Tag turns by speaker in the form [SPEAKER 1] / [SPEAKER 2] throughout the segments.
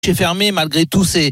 [SPEAKER 1] fermé. Malgré tout, c'est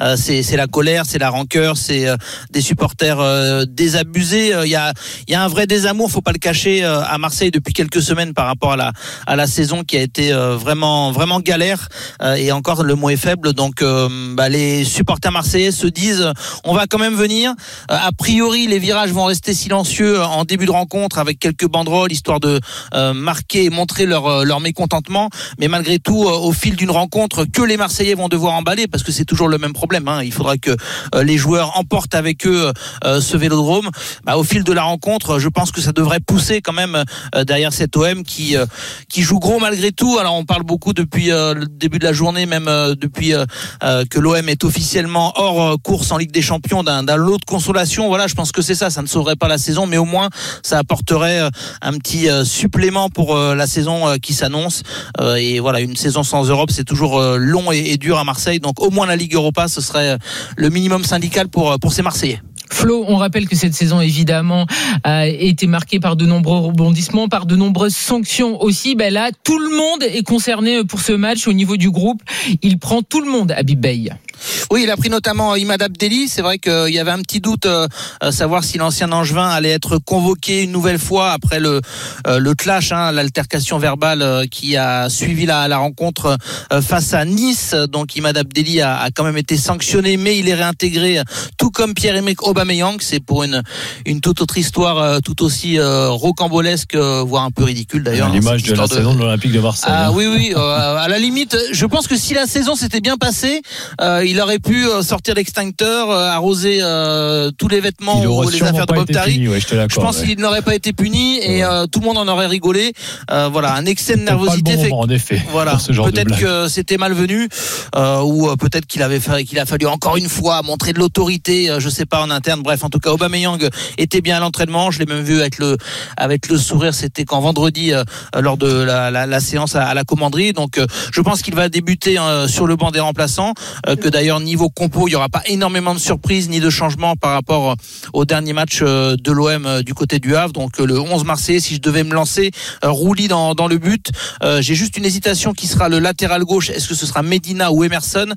[SPEAKER 1] la colère, c'est la rancœur, c'est des supporters désabusés. Il y a un vrai désamour, faut pas le cacher, à Marseille depuis quelques semaines par rapport à la saison qui a été vraiment galère, et encore le mot est faible. Donc les supporters marseillais se disent on va quand même venir. A priori, les virages vont rester silencieux en début de rencontre avec quelques banderoles histoire de marquer et montrer leur mécontentement. Mais malgré tout, au fil d'une rencontre que les Marseillais vont devoir emballer, parce que c'est toujours le même problème, hein. Il faudra que les joueurs emportent avec eux ce Vélodrome. Au fil de la rencontre, je pense que ça devrait pousser quand même derrière cet OM qui joue gros malgré tout. Alors on parle beaucoup depuis le début de la journée, même depuis que l'OM est officiellement hors course en Ligue des Champions, d'un lot de consolation. Voilà, je pense que c'est ça ne sauverait pas la saison, mais au moins ça apporterait un petit supplément pour la saison qui s'annonce. Et voilà, une saison sans Europe, c'est toujours long et dur à Marseille, donc au moins la Ligue Europa, ce serait le minimum syndical pour ces Marseillais.
[SPEAKER 2] Flo, on rappelle que cette saison évidemment a été marquée par de nombreux rebondissements, par de nombreuses sanctions aussi. Là, tout le monde est concerné pour ce match au niveau du groupe. Il prend tout le monde, Habib Beye.
[SPEAKER 1] Oui, il a pris notamment Imad Abdelli. C'est vrai qu'il y avait un petit doute savoir si l'ancien Angevin allait être convoqué une nouvelle fois après le clash, l'altercation verbale qui a suivi la rencontre face à Nice. Donc Imad Abdelli a quand même été sanctionné, mais il est réintégré, tout comme Pierre-Emerick Aubameyang. C'est pour une toute autre histoire, tout aussi rocambolesque, voire un peu ridicule d'ailleurs.
[SPEAKER 3] À l'image de la saison de l'Olympique de Marseille.
[SPEAKER 1] Oui, à la limite, je pense que si la saison s'était bien passée, il aurait pu sortir l'extincteur, arroser tous les vêtements ou les affaires de Bob Tari. Je pense qu'il n'aurait pas été puni et tout le monde en aurait rigolé. Voilà, un excès de nervosité.
[SPEAKER 3] Pas le bon moment, en effet.
[SPEAKER 1] Voilà, peut-être que c'était malvenu, ou peut-être qu'il a fallu encore une fois montrer de l'autorité, je sais pas, en interne. Bref, en tout cas, Aubameyang était bien à l'entraînement. Je l'ai même vu avec le sourire. C'était quand vendredi, lors de la séance à la commanderie. Donc, je pense qu'il va débuter sur le banc des remplaçants. Que d'ailleurs, niveau compo, il n'y aura pas énormément de surprises ni de changements par rapport au dernier match de l'OM du côté du Havre. Donc le 11 Marseillais, si je devais me lancer, Rouli dans le but. J'ai juste une hésitation qui sera le latéral gauche. Est-ce que ce sera Medina ou Emerson?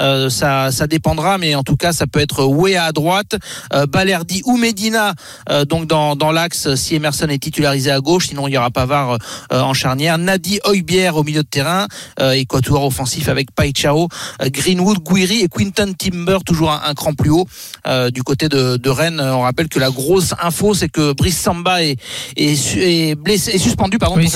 [SPEAKER 1] Ça dépendra, mais en tout cas, ça peut être Wea à droite, Balerdi ou Medina donc dans l'axe si Emerson est titularisé à gauche. Sinon, il y aura Pavard en charnière. Nadi Højbjerg au milieu de terrain, et quatuor offensif avec Paixão, Greenwood, Guiri et Quinton Timber toujours un cran plus haut. Du côté de Rennes, on rappelle que la grosse info, c'est que Brice Samba est suspendu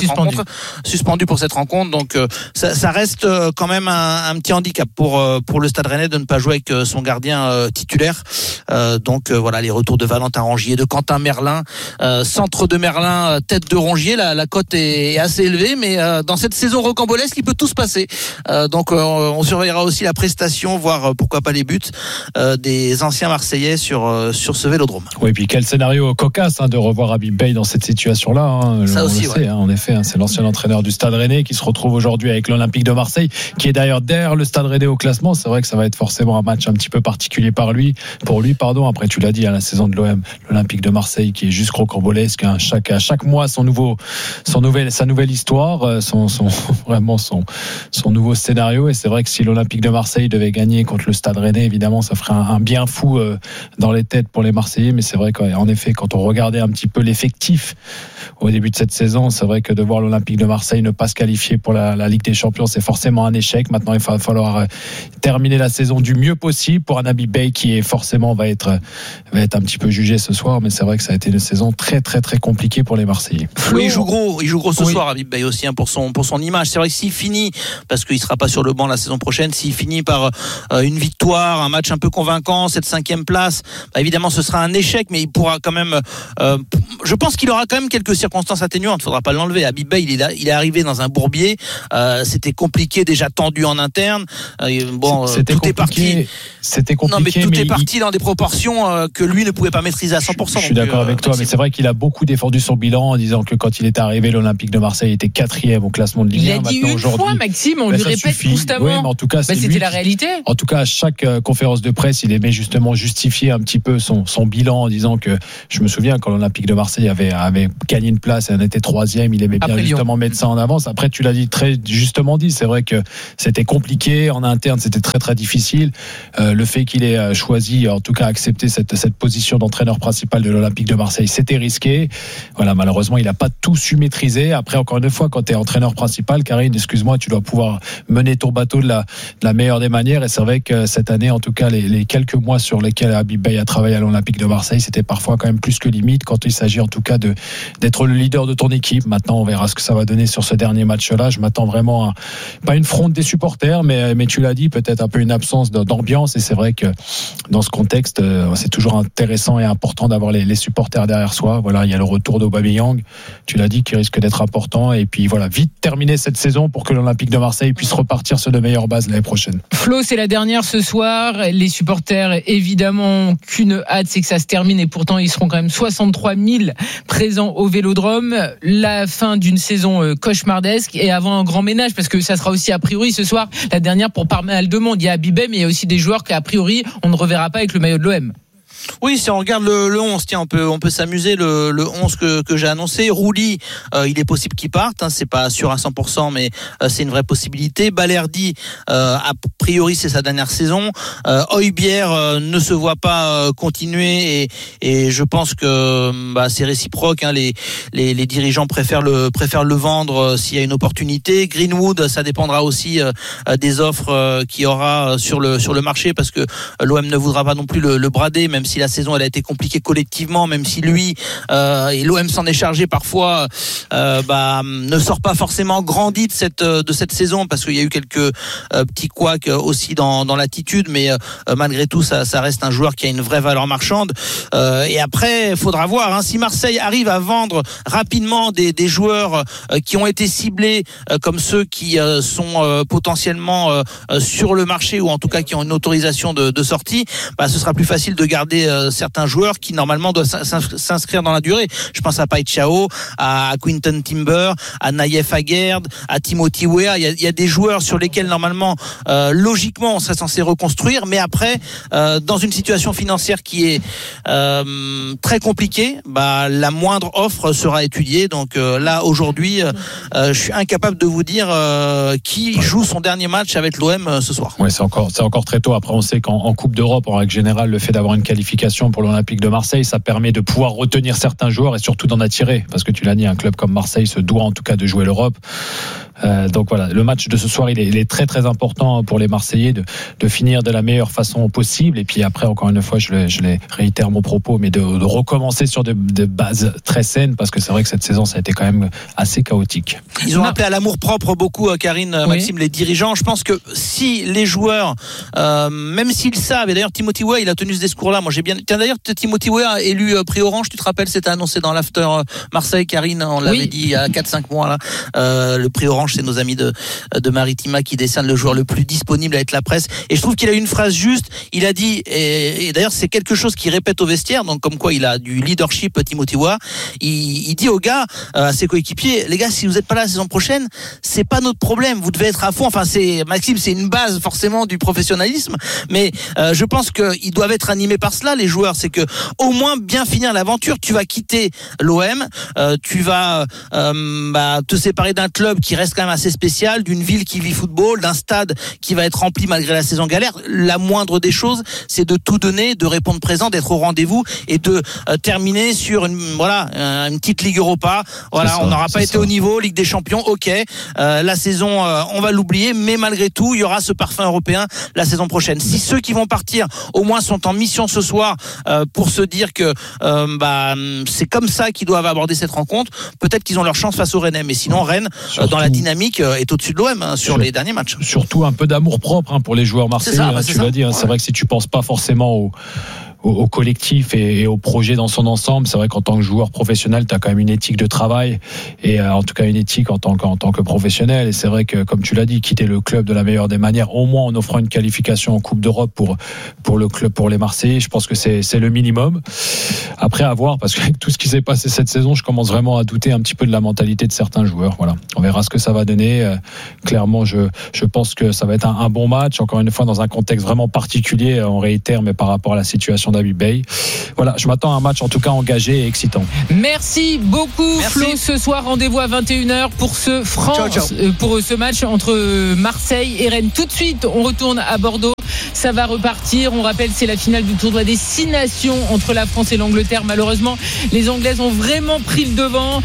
[SPEAKER 1] pour cette rencontre. Donc ça reste quand même un petit handicap pour le Stade Rennais de ne pas jouer avec son gardien titulaire. Donc voilà, les retours de Valentin Rongier, de Quentin Merlin, centre de Merlin, tête de Rongier. La cote est assez élevée, mais dans cette saison rocambolesque, il peut tout se passer. Donc on surveillera aussi la prestation, voire pourquoi pas les buts des anciens Marseillais sur ce Vélodrome.
[SPEAKER 3] Oui, puis quel scénario cocasse de revoir Habib Beye dans cette situation-là.
[SPEAKER 1] Ça aussi,
[SPEAKER 3] ouais. En effet, c'est l'ancien entraîneur du Stade Rennais qui se retrouve aujourd'hui avec l'Olympique de Marseille, qui est d'ailleurs derrière le Stade Rennais au classement. C'est vrai que ça va être forcément un match un petit peu particulier pour lui. Après, tu l'as dit, la saison de l'OM, l'Olympique de Marseille qui est juste rocambolesque. À chaque mois, sa nouvelle histoire, son nouveau scénario. Et c'est vrai que si l'Olympique de Marseille devait gagner contre le Stade Rennais, évidemment, ça ferait un bien fou dans les têtes pour les Marseillais. Mais c'est vrai qu'en effet, quand on regardait un petit peu l'effectif au début de cette saison, c'est vrai que de voir l'Olympique de Marseille ne pas se qualifier pour la Ligue des Champions, c'est forcément un échec. Maintenant, il va falloir terminer la saison du mieux possible pour un Habib Beye qui forcément va être un petit peu jugé ce soir. Mais c'est vrai que ça a été une saison très très très compliquée pour les Marseillais.
[SPEAKER 1] Oui, il joue gros ce soir, Habib Beye aussi, pour son image. C'est vrai que s'il finit, parce qu'il sera pas sur le banc la saison prochaine, s'il finit par une victoire, un match un peu convaincant, cette 5e place, évidemment ce sera un échec, mais il pourra quand même je pense qu'il aura quand même quelques circonstances atténuantes, il faudra pas l'enlever. Habib Beye, il est arrivé dans un bourbier, c'était compliqué, déjà tendu en interne, tout est parti.
[SPEAKER 3] C'était compliqué.
[SPEAKER 1] Non, mais tout est parti dans des proportions que lui ne pouvait pas maîtriser à 100%.
[SPEAKER 3] Je suis d'accord avec toi, mais c'est vrai qu'il a beaucoup défendu son bilan en disant que quand il est arrivé, l'Olympique de Marseille était 4e au classement de Ligue 1.
[SPEAKER 2] Il a dit une fois, Maxime, on lui répète constamment.
[SPEAKER 3] Oui, mais en tout cas,
[SPEAKER 2] c'était la réalité.
[SPEAKER 3] En tout cas, cas, à chaque conférence de presse, il aimait justement justifier un petit peu son bilan en disant que, je me souviens, quand l'Olympique de Marseille avait gagné une place et en était 3e, il aimait bien
[SPEAKER 2] après
[SPEAKER 3] justement mettre ça en avance. Après, tu l'as dit très justement dit, c'est vrai que c'était compliqué en interne, c'était très très difficile. Le fait qu'il ait choisi, en tout cas accepté cette position d'entraîneur principal de l'Olympique de Marseille, c'était risqué. Voilà, malheureusement, il n'a pas tout su maîtriser. Après, encore une fois, quand tu es entraîneur principal, Karine, excuse-moi, tu dois pouvoir mener ton bateau de la meilleure des manières. Et c'est vrai que cette année, en tout cas, les quelques mois sur lesquels Habib Beye a travaillé à l'Olympique de Marseille, c'était parfois quand même plus que limite quand il s'agit en tout cas d'être le leader de ton équipe. Maintenant, on verra ce que ça va donner sur ce dernier match-là. Je m'attends vraiment à, pas une fronde des supporters, mais tu l'as dit, peut-être un peu une absence d'ambiance. Et c'est vrai que dans ce contexte, c'est toujours intéressant et important d'avoir les supporters derrière soi. Voilà, il y a le retour d'Aubameyang, tu l'as dit, qui risque d'être important. Et puis voilà, vite terminer cette saison pour que l'Olympique de Marseille puisse repartir sur de meilleures bases l'année prochaine.
[SPEAKER 2] Flo, c'est la dernière ce soir. Les supporters, évidemment, qu'une hâte, c'est que ça se termine. Et pourtant, ils seront quand même 63 000 présents au Vélodrome. La fin d'une saison cauchemardesque et avant un grand ménage, parce que ça sera aussi a priori ce soir la dernière pour pas mal de monde. Il y a Habib Beye, mais il y a aussi des joueurs qu'a priori on ne reverra pas avec le maillot de l'OM.
[SPEAKER 1] Oui, si on regarde le 11, tiens, on peut s'amuser. Le 11 que j'ai annoncé, Rouli, il est possible qu'il parte, hein, c'est pas sûr à 100%, mais c'est une vraie possibilité. Balerdi, a priori, c'est sa dernière saison. Højbjerg ne se voit pas continuer et je pense que c'est réciproque. Hein, les dirigeants préfèrent le vendre s'il y a une opportunité. Greenwood, ça dépendra aussi des offres qu'il y aura sur le marché, parce que l'OM ne voudra pas non plus le brader, même si la saison elle a été compliquée collectivement, même si lui et l'OM s'en est chargé parfois, ne sort pas forcément grandi de cette saison, parce qu'il y a eu quelques petits couacs aussi dans l'attitude, mais malgré tout ça reste un joueur qui a une vraie valeur marchande. Et après il faudra voir, hein, si Marseille arrive à vendre rapidement des joueurs qui ont été ciblés comme ceux qui sont potentiellement sur le marché, ou en tout cas qui ont une autorisation de sortie, ce sera plus facile de garder certains joueurs qui normalement doivent s'inscrire dans la durée. Je pense à Paixão, à Quinton Timber, à Naïef Aguerd, à Timothy Weah. Il y a des joueurs sur lesquels normalement logiquement on serait censé reconstruire, mais après dans une situation financière qui est très compliquée, la moindre offre sera étudiée. Donc là aujourd'hui je suis incapable de vous dire qui joue son dernier match avec l'OM ce soir.
[SPEAKER 3] Ouais, c'est encore très tôt. Après, on sait qu'en Coupe d'Europe, en règle générale, le fait d'avoir une qualification pour l'Olympique de Marseille, ça permet de pouvoir retenir certains joueurs et surtout d'en attirer, parce que tu l'as dit, un club comme Marseille se doit en tout cas de jouer l'Europe. Donc voilà, le match de ce soir il est très très important pour les Marseillais de finir de la meilleure façon possible, et puis après, encore une fois, je les réitère mon propos, mais de recommencer sur de bases très saines, parce que c'est vrai que cette saison ça a été quand même assez chaotique.
[SPEAKER 1] Ils ont appelé à l'amour propre beaucoup, Karine, oui. Maxime, les dirigeants. Je pense que si les joueurs, même s'ils savent, et d'ailleurs Timothy Weah il a tenu ce discours-là, moi j'ai bien. Tiens, d'ailleurs Timothy Weah élu prix Orange, tu te rappelles, c'était annoncé dans l'after Marseille, Karine, on l'avait dit il y a 4-5 mois là. Le prix Orange, c'est nos amis de Maritima qui décernent le joueur le plus disponible avec la presse, et je trouve qu'il a eu une phrase juste. Il a dit, et d'ailleurs c'est quelque chose qu'il répète au vestiaire, donc comme quoi il a du leadership, Timothy Weah. Il dit aux gars, à ses coéquipiers, les gars, si vous n'êtes pas là la saison prochaine, c'est pas notre problème, vous devez être à fond. Enfin, c'est Maxime, c'est une base forcément du professionnalisme, mais je pense qu'ils doivent être animés par cela, les joueurs. C'est que au moins bien finir l'aventure. Tu vas quitter l'OM, tu vas te séparer d'un club qui reste quand même assez spécial, d'une ville qui vit football, d'un stade qui va être rempli malgré la saison galère. La moindre des choses, c'est de tout donner, de répondre présent, d'être au rendez-vous et de terminer sur une petite Ligue Europa. Voilà, on n'aura pas été au niveau Ligue des Champions. Ok, la saison, on va l'oublier, mais malgré tout, il y aura ce parfum européen la saison prochaine. Si ceux qui vont partir, au moins, sont en mission ce soir pour se dire que c'est comme ça qu'ils doivent aborder cette rencontre, peut-être qu'ils ont leur chance face au Rennais. Mais sinon, Rennes, dans la dynamique, est au-dessus de l'OM sur les derniers matchs. Surtout
[SPEAKER 3] un peu d'amour propre pour les joueurs marseillais. Tu l'as dit, c'est vrai que si tu penses pas forcément au collectif et au projet dans son ensemble. C'est vrai qu'en tant que joueur professionnel, tu as quand même une éthique de travail et en tout cas une éthique en tant que professionnel. Et c'est vrai que, comme tu l'as dit, quitter le club de la meilleure des manières, au moins en offrant une qualification en Coupe d'Europe pour le club, pour les Marseillais, je pense que c'est le minimum. Après, à voir, parce que avec tout ce qui s'est passé cette saison, je commence vraiment à douter un petit peu de la mentalité de certains joueurs. Voilà, on verra ce que ça va donner. Clairement, je pense que ça va être un bon match, encore une fois dans un contexte vraiment particulier, on réitère, mais par rapport à la situation d'Habib Beye. Voilà, je m'attends à un match en tout cas engagé et excitant.
[SPEAKER 2] Merci beaucoup. Merci. Flo, ce soir rendez-vous à 21h pour pour ce match entre Marseille et Rennes. Tout de suite, on retourne à Bordeaux. Ça va repartir. On rappelle, c'est la finale du tournoi des 6 nations entre la France et l'Angleterre. Malheureusement, les Anglaises ont vraiment pris le devant,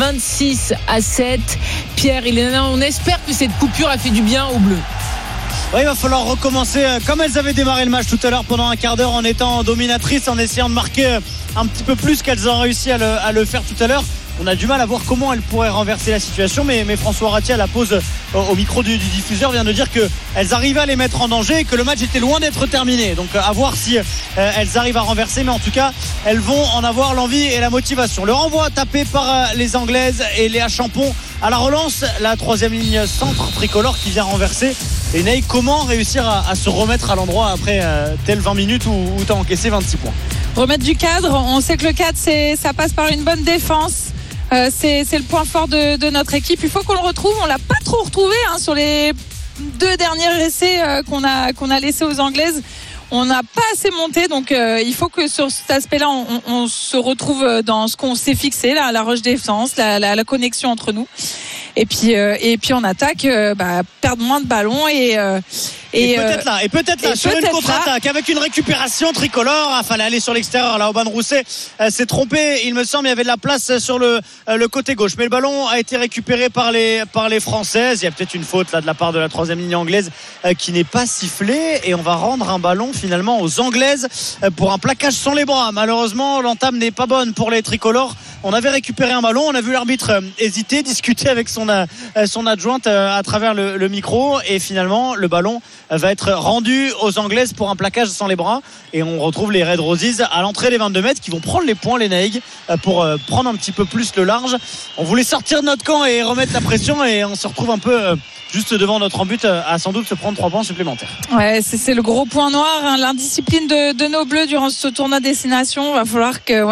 [SPEAKER 2] 26-7. Pierre, on espère que cette coupure a fait du bien aux Bleus.
[SPEAKER 4] Oui, il va falloir recommencer comme elles avaient démarré le match tout à l'heure, pendant un quart d'heure, en étant dominatrices, en essayant de marquer un petit peu plus qu'elles ont réussi à le faire tout à l'heure. On a du mal à voir comment elles pourraient renverser la situation, mais François Ratier à la pause au micro du diffuseur vient de dire qu'elles arrivaient à les mettre en danger et que le match était loin d'être terminé. Donc à voir si elles arrivent à renverser, mais en tout cas elles vont en avoir l'envie et la motivation. Le renvoi tapé par les Anglaises et Léa Champon à la relance, la troisième ligne centre tricolore qui vient renverser. Et Ney, comment réussir à se remettre à l'endroit après tel 20 minutes où tu as encaissé 26 points?
[SPEAKER 5] Remettre du cadre, on sait que le cadre ça passe par une bonne défense. C'est le point fort de notre équipe. Il faut qu'on le retrouve. On l'a pas trop retrouvé sur les 2 derniers essais qu'on a laissés aux Anglaises. On n'a pas assez monté, donc il faut que sur cet aspect-là, on se retrouve dans ce qu'on s'est fixé, là, la rush défense, la connexion entre nous. Et puis en attaque, perdre moins de ballons et
[SPEAKER 4] peut-être là sur une contre-attaque avec une récupération tricolore. Il fallait aller sur l'extérieur. Là, Aubin Rousset s'est trompé, il me semble. Il y avait de la place sur le côté gauche, mais le ballon a été récupéré par les Françaises. Il y a peut-être une faute là de la part de la troisième ligne anglaise qui n'est pas sifflée, et on va rendre un ballon finalement aux Anglaises pour un plaquage sans les bras. Malheureusement, l'entame n'est pas bonne pour les tricolores. On avait récupéré un ballon, on a vu l'arbitre hésiter, discuter avec son adjointe à travers le micro, et finalement le ballon va être rendu aux Anglaises pour un plaquage sans les bras, et on retrouve les Red Roses à l'entrée des 22 mètres qui vont prendre les points, les Naïg, pour prendre un petit peu plus le large. On voulait sortir de notre camp et remettre la pression, et on se retrouve un peu juste devant notre en-but à sans doute se prendre 3 points supplémentaires.
[SPEAKER 5] Ouais, c'est le gros point noir, l'indiscipline de nos Bleus durant ce tournoi destination. Il va falloir que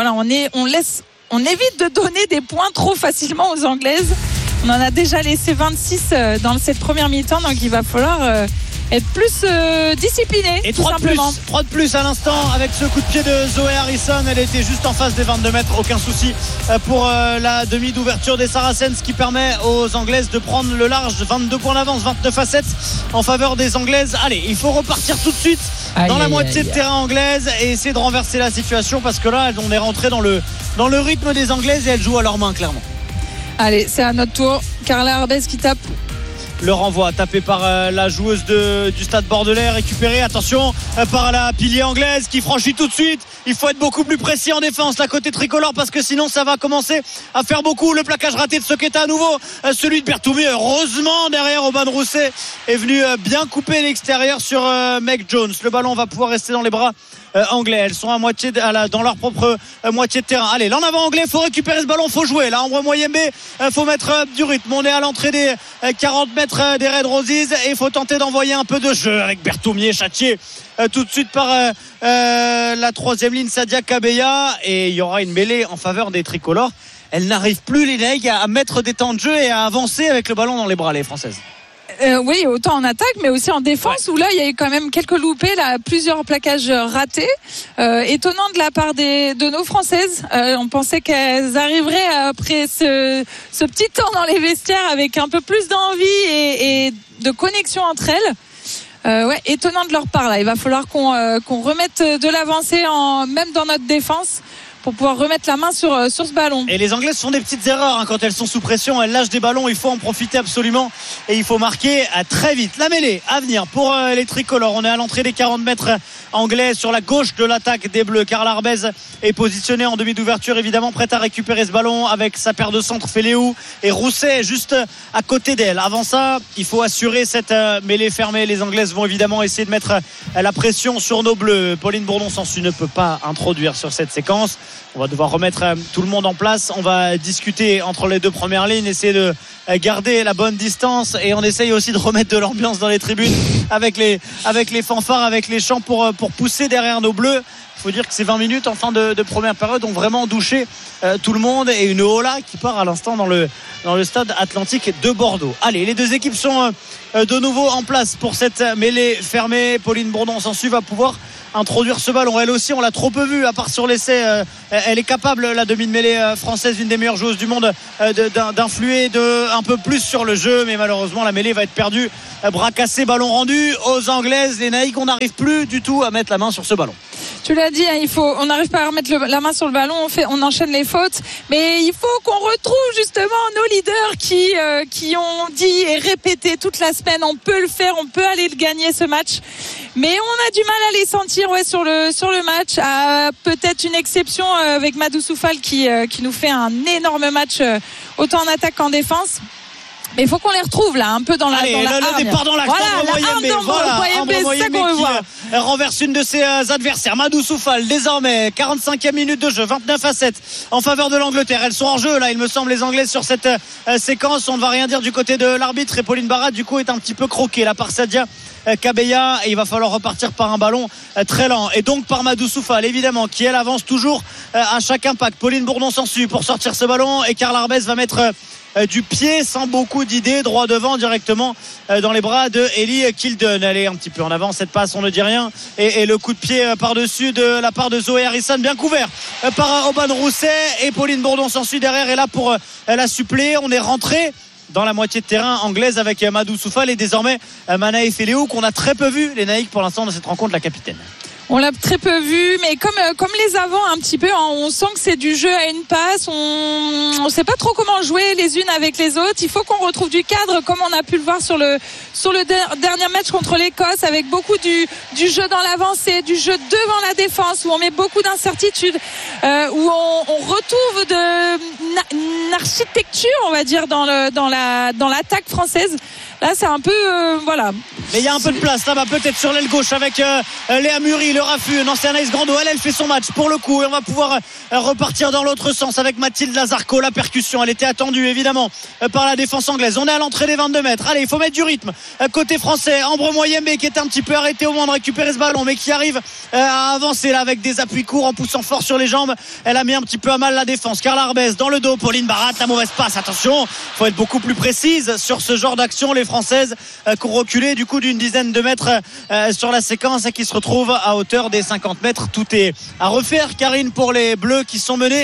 [SPEAKER 5] on évite de donner des points trop facilement aux Anglaises. On en a déjà laissé 26 dans cette première mi-temps, donc il va falloir être plus discipliné.
[SPEAKER 4] Et
[SPEAKER 5] tout simplement.
[SPEAKER 4] 3 de plus à l'instant avec ce coup de pied de Zoé Harrison. Elle était juste en face des 22 mètres, aucun souci pour la demi d'ouverture des Saracens, qui permet aux Anglaises de prendre le large. 22 points d'avance, 29-7 en faveur des Anglaises. Allez, il faut repartir tout de suite dans la moitié de terrain anglaise et essayer de renverser la situation, parce que là on est rentré dans le rythme des Anglaises et elles jouent à leurs mains clairement.
[SPEAKER 5] Allez, c'est à notre tour. Carla Arbès qui tape.
[SPEAKER 4] Le renvoi tapé par la joueuse du Stade Bordelais, récupéré, attention, par la pilier anglaise qui franchit tout de suite. Il faut être beaucoup plus précis en défense là côté tricolore, parce que sinon ça va commencer à faire beaucoup. Le plaquage raté de Soqueta à nouveau, celui de Bertoumi, heureusement derrière Aubin Rousset est venu bien couper l'extérieur sur Meg Jones. Le ballon va pouvoir rester dans les bras anglais. Elles sont à moitié dans leur propre moitié de terrain. Allez, là en avant anglais, faut récupérer ce ballon, faut jouer. Là Ambroise Moyembe, faut mettre du rythme. On est à l'entrée des 40 mètres des Red Roses et il faut tenter d'envoyer un peu de jeu avec Berthoumier châtié tout de suite par la troisième ligne, Sadia Kabeya, et il y aura une mêlée en faveur des tricolores. Elles n'arrivent plus, les Naïg, à mettre des temps de jeu et à avancer avec le ballon dans les bras, les Françaises.
[SPEAKER 5] Oui, autant en attaque, mais aussi en défense, où là il y a eu quand même quelques loupés, là, plusieurs plaquages ratés, étonnant de la part de nos Françaises. On pensait qu'elles arriveraient après ce petit temps dans les vestiaires avec un peu plus d'envie et de connexion entre elles. Étonnant de leur part là. Il va falloir qu'on remette de l'avancée même dans notre défense, pour pouvoir remettre la main sur ce ballon.
[SPEAKER 4] Et les Anglaises font des petites erreurs quand elles sont sous pression, elles lâchent des ballons, il faut en profiter absolument et il faut marquer très vite. La mêlée à venir pour les tricolores, on est à l'entrée des 40 mètres anglais sur la gauche de l'attaque des Bleus. Karl Arbez est positionné en demi d'ouverture, évidemment prête à récupérer ce ballon avec sa paire de centre Féléou et Rousset juste à côté d'elle. Avant ça, il faut assurer cette mêlée fermée. Les Anglaises vont évidemment essayer de mettre la pression sur nos Bleus. Pauline Bourdon-Sansu ne peut pas introduire sur cette séquence. On va devoir remettre tout le monde en place. On va discuter entre les deux premières lignes, essayer de garder la bonne distance et on essaye aussi de remettre de l'ambiance dans les tribunes avec les fanfares, avec les chants pour pousser derrière nos Bleus. Il faut dire que ces 20 minutes en fin de première période ont vraiment douché tout le monde et une hola qui part à l'instant dans le stade Atlantique de Bordeaux. Allez, les deux équipes sont de nouveau en place pour cette mêlée fermée. Pauline Bourdon-Sansu va pouvoir introduire ce ballon. Elle aussi, on l'a trop peu vue, à part sur l'essai. Elle est capable, la demi de mêlée française, une des meilleures joueuses du monde, d'influer un peu plus sur le jeu, mais malheureusement la mêlée va être perdue. Bras cassé, ballon rendu aux Anglaises. Les Naïcs, on n'arrive plus du tout à mettre la main sur ce ballon.
[SPEAKER 5] Tu l'as dit, on n'arrive pas à remettre la main sur le ballon, on enchaîne les fautes, mais il faut qu'on retrouve justement nos leaders qui ont dit et répété toute la semaine, on peut le faire, on peut aller le gagner ce match, mais on a du mal à les sentir sur le match, à peut-être une exception avec Madou Soufal qui nous fait un énorme match autant en attaque qu'en défense. Mais il faut qu'on les retrouve là, un peu dans la
[SPEAKER 4] le départ dans l'axe.
[SPEAKER 5] Ambre Moyembe,
[SPEAKER 4] qui renverse une de ses adversaires. Madou Soufal, désormais 45e minute de jeu, 29-7 en faveur de l'Angleterre. Elles sont en jeu là, il me semble, les Anglaises sur cette séquence. On ne va rien dire du côté de l'arbitre et Pauline Barrade du coup est un petit peu croquée là par Sadia Kabeya et il va falloir repartir par un ballon très lent et donc par Madou Soufal évidemment qui elle avance toujours à chaque impact. Pauline Bourdon-Sansu pour sortir ce ballon et Karl Arbez va mettre du pied sans beaucoup d'idées, droit devant directement dans les bras de Ellie Kilden. Elle est un petit peu en avant, cette passe on ne dit rien et le coup de pied par-dessus de la part de Zoé Harrison, bien couvert par Aubin Rousset et Pauline Bourdon-Sansu derrière est là pour la suppléer. On est rentré dans la moitié de terrain anglaise avec Madou Soufal et désormais Manaï Féléou qu'on a très peu vu les Naïcs pour l'instant dans cette rencontre, la capitaine.
[SPEAKER 5] On l'a très peu vu, mais comme les avants un petit peu, on sent que c'est du jeu à une passe. On sait pas trop comment jouer les unes avec les autres. Il faut qu'on retrouve du cadre, comme on a pu le voir sur le dernier match contre l'Écosse, avec beaucoup du jeu dans l'avancée, du jeu devant la défense, où on met beaucoup d'incertitudes, où on retrouve une architecture, on va dire, dans l'attaque française. Là, c'est un peu voilà.
[SPEAKER 4] Mais il y a un peu de place là-bas, peut-être sur l'aile gauche avec Léa Muri, le Raffut, non, c'est Anaïs Grando. Elle fait son match pour le coup et on va pouvoir repartir dans l'autre sens avec Mathilde Lazarco. La percussion, elle était attendue évidemment par la défense anglaise. On est à l'entrée des 22 mètres. Allez, il faut mettre du rythme. Côté français, Ambre Moyembe qui est un petit peu arrêté au moment de récupérer ce ballon, mais qui arrive à avancer là avec des appuis courts en poussant fort sur les jambes. Elle a mis un petit peu à mal la défense. Karl Arbez dans le dos, Pauline Barrade, la mauvaise passe. Attention, il faut être beaucoup plus précise sur ce genre d'action. Les Françaises qui ont reculé du coup d'une dizaine de mètres sur la séquence et qui se retrouvent à hauteur des 50 mètres. Tout est à refaire, Karine, pour les Bleus qui sont menés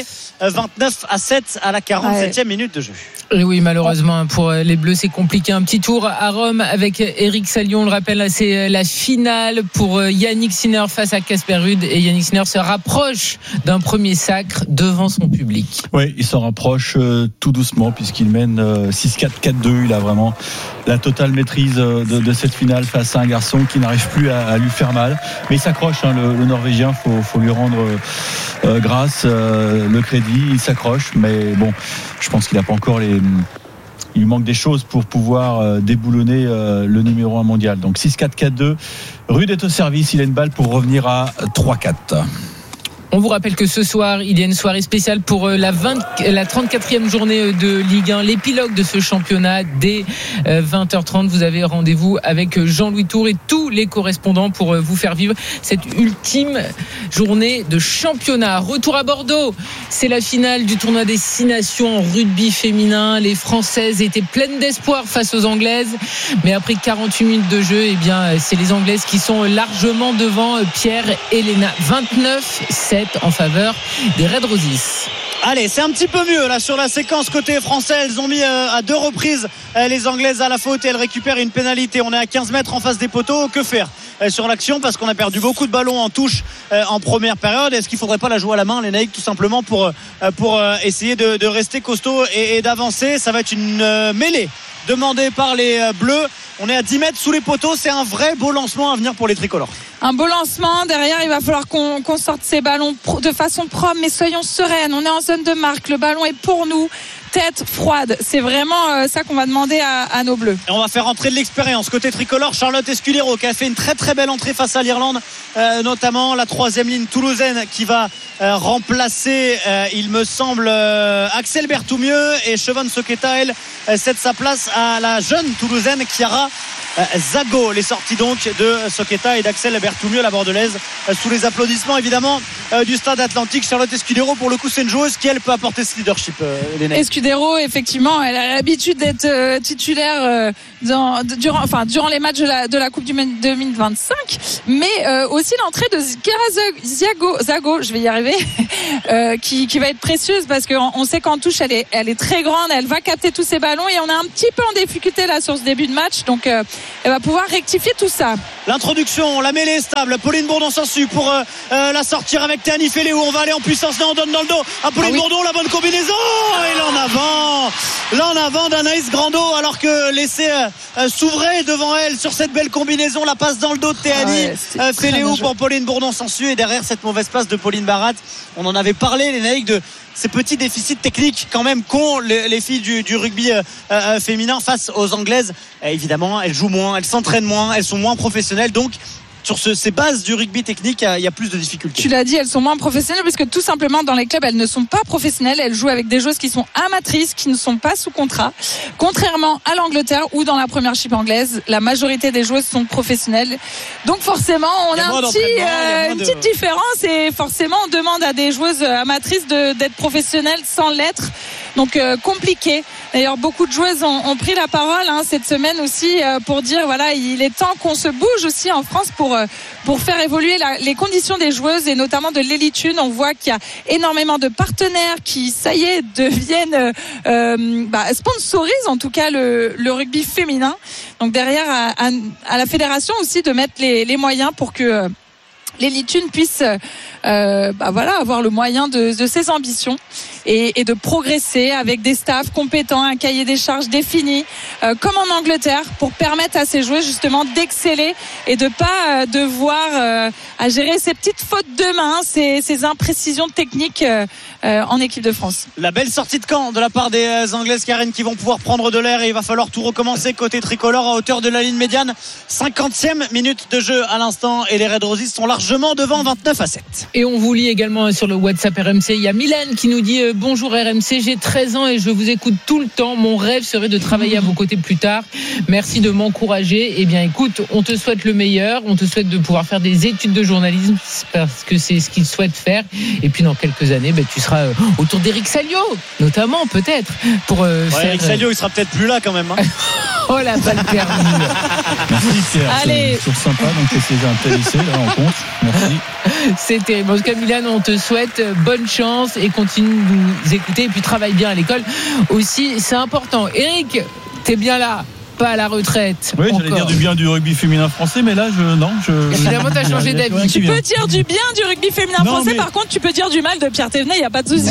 [SPEAKER 4] 29-7 à la 47e minute de jeu.
[SPEAKER 2] Et oui, malheureusement pour les Bleus c'est compliqué. Un petit tour à Rome avec Eric Sallion, on le rappelle, c'est la finale pour Yannick Sinner face à Casper Ruud et Yannick Sinner se rapproche d'un premier sacre devant son public.
[SPEAKER 3] Oui, il s'en rapproche tout doucement puisqu'il mène 6-4, 4-2. Il a vraiment la totale maîtrise de cette finale face à un garçon qui n'arrive plus à lui faire mal, mais il s'accroche, le Norvégien, faut lui rendre grâce, le crédit, il s'accroche, mais bon, je pense qu'il n'a pas encore il lui manque des choses pour pouvoir déboulonner le numéro 1 mondial. Donc 6-4, 4-2. Ruud est au service, il a une balle pour revenir à 3-4.
[SPEAKER 2] On vous rappelle que ce soir, il y a une soirée spéciale pour la 34e journée de Ligue 1, l'épilogue de ce championnat dès 20h30. Vous avez rendez-vous avec Jean-Louis Tour et tous les correspondants pour vous faire vivre cette ultime journée de championnat. Retour à Bordeaux, c'est la finale du tournoi des 6 nations en rugby féminin. Les Françaises étaient pleines d'espoir face aux Anglaises, mais après 48 minutes de jeu, eh bien, c'est les Anglaises qui sont largement devant Pierre et Léna. 29-7 en faveur des Red Roses.
[SPEAKER 4] Allez, c'est un petit peu mieux là sur la séquence côté français. Elles ont mis à 2 reprises les Anglaises à la faute et elles récupèrent une pénalité. On est à 15 mètres en face des poteaux. Que faire sur l'action, parce qu'on a perdu beaucoup de ballons en touche en première période? Est-ce qu'il ne faudrait pas la jouer à la main, les Naïcs, tout simplement pour essayer de rester costaud et d'avancer? Ça va être une mêlée demandée par les Bleus. On est à 10 mètres sous les poteaux. C'est un vrai beau lancement à venir pour les tricolores.
[SPEAKER 5] Un beau lancement. Derrière, il va falloir qu'on sorte ces ballons de façon propre, mais soyons sereines. On est en zone de marque. Le ballon est pour nous. Tête froide. C'est vraiment ça qu'on va demander à nos Bleus.
[SPEAKER 4] Et on va faire rentrer de l'expérience côté tricolore. Charlotte Escudero qui a fait une très très belle entrée face à l'Irlande, notamment la 3e ligne toulousaine qui va remplacer, il me semble, Axel Berthoumieux, et Chevonne Soqueta, elle, cède sa place à la jeune toulousaine Chiara Zago. Les sorties donc de Soqueta et d'Axel Berthoumieux, la bordelaise, sous les applaudissements évidemment du stade Atlantique. Charlotte Escudero, pour le coup, c'est une joueuse qui, elle, peut apporter ce leadership.
[SPEAKER 5] Escudero, effectivement, elle a l'habitude d'être titulaire durant les matchs de la Coupe du Monde 2025, mais aussi l'entrée de Chiara Zago, je vais y arriver, qui va être précieuse, parce qu'on sait qu'en touche elle est très grande, elle va capter tous ces ballons, et on est un petit peu en difficulté là sur ce début de match, donc elle va pouvoir rectifier tout ça.
[SPEAKER 4] L'introduction, la mêlée est stable. Pauline Bourdon s'en suit pour la sortir avec Théanie Féléou. On va aller en puissance. Là, on donne dans le dos à Pauline Bourdon. La bonne combinaison. Et là en avant d'Anaïs Grandot, alors que l'essai s'ouvrait devant elle sur cette belle combinaison. La passe dans le dos de Théanie Féléou pour Pauline Bourdon s'en suit. Et derrière cette mauvaise passe de Pauline Barat, on en avait parlé, les Naïcs, de ces petits déficits techniques quand même qu'ont les filles du rugby féminin face aux Anglaises. Évidemment, elles jouent moins, elles s'entraînent moins, elles sont moins professionnelles, donc sur ces bases du rugby technique, il y a plus de difficultés.
[SPEAKER 5] Tu l'as dit, elles sont moins professionnelles parce que tout simplement dans les clubs, elles ne sont pas professionnelles. Elles jouent avec des joueuses qui sont amatrices, qui ne sont pas sous contrat. Contrairement à l'Angleterre ou dans la première chip anglaise, la majorité des joueuses sont professionnelles. Donc forcément, on a une petite différence, et forcément, on demande à des joueuses amatrices d'être professionnelles sans l'être. Donc compliqué. D'ailleurs, beaucoup de joueuses ont pris la parole cette semaine aussi pour dire voilà, il est temps qu'on se bouge aussi en France pour faire évoluer les conditions des joueuses, et notamment de l'Elite 1. On voit qu'il y a énormément de partenaires qui, ça y est, deviennent sponsorisent en tout cas le rugby féminin. Donc derrière, à la fédération aussi de mettre les moyens pour que l'Elite 1 puisse avoir le moyen de ses ambitions et de progresser avec des staffs compétents, un cahier des charges défini, comme en Angleterre, pour permettre à ces joueurs justement d'exceller et de pas devoir à gérer ces petites fautes de main, ces imprécisions techniques en équipe de France.
[SPEAKER 4] La belle sortie de camp de la part des Anglaises, Karen, qui vont pouvoir prendre de l'air, et il va falloir tout recommencer côté tricolore à hauteur de la ligne médiane. 50e minute de jeu à l'instant, et les Red Roses sont largement devant, 29-7.
[SPEAKER 2] Et on vous lit également sur le WhatsApp RMC. Il y a Mylène qui nous dit bonjour RMC, j'ai 13 ans et je vous écoute tout le temps. Mon rêve serait de travailler à vos côtés plus tard. Merci de m'encourager. Eh bien écoute, on te souhaite le meilleur. On te souhaite de pouvoir faire des études de journalisme, parce que c'est ce qu'il souhaite faire. Et puis dans quelques années, tu seras autour d'Éric Salio, notamment peut-être. Pour
[SPEAKER 4] Éric Salio, il sera peut-être plus là quand même.
[SPEAKER 2] Oh la balle perdue.
[SPEAKER 3] Merci Pierre.
[SPEAKER 5] Allez.
[SPEAKER 3] C'est toujours sympa donc essayer d'intéresser la rencontre. Merci.
[SPEAKER 2] C'est terrible. En tout cas, Milan, on te souhaite bonne chance et continue de nous écouter, et puis travaille bien à l'école aussi, c'est important. Eric, t'es bien là, pas à la retraite.
[SPEAKER 3] Oui, j'allais dire du bien du rugby féminin français, mais là,
[SPEAKER 2] évidemment, t'as changé d'avis.
[SPEAKER 5] Tu peux dire du bien du rugby féminin français, par contre, tu peux dire du mal de Pierre Thévenet, il n'y a pas de souci.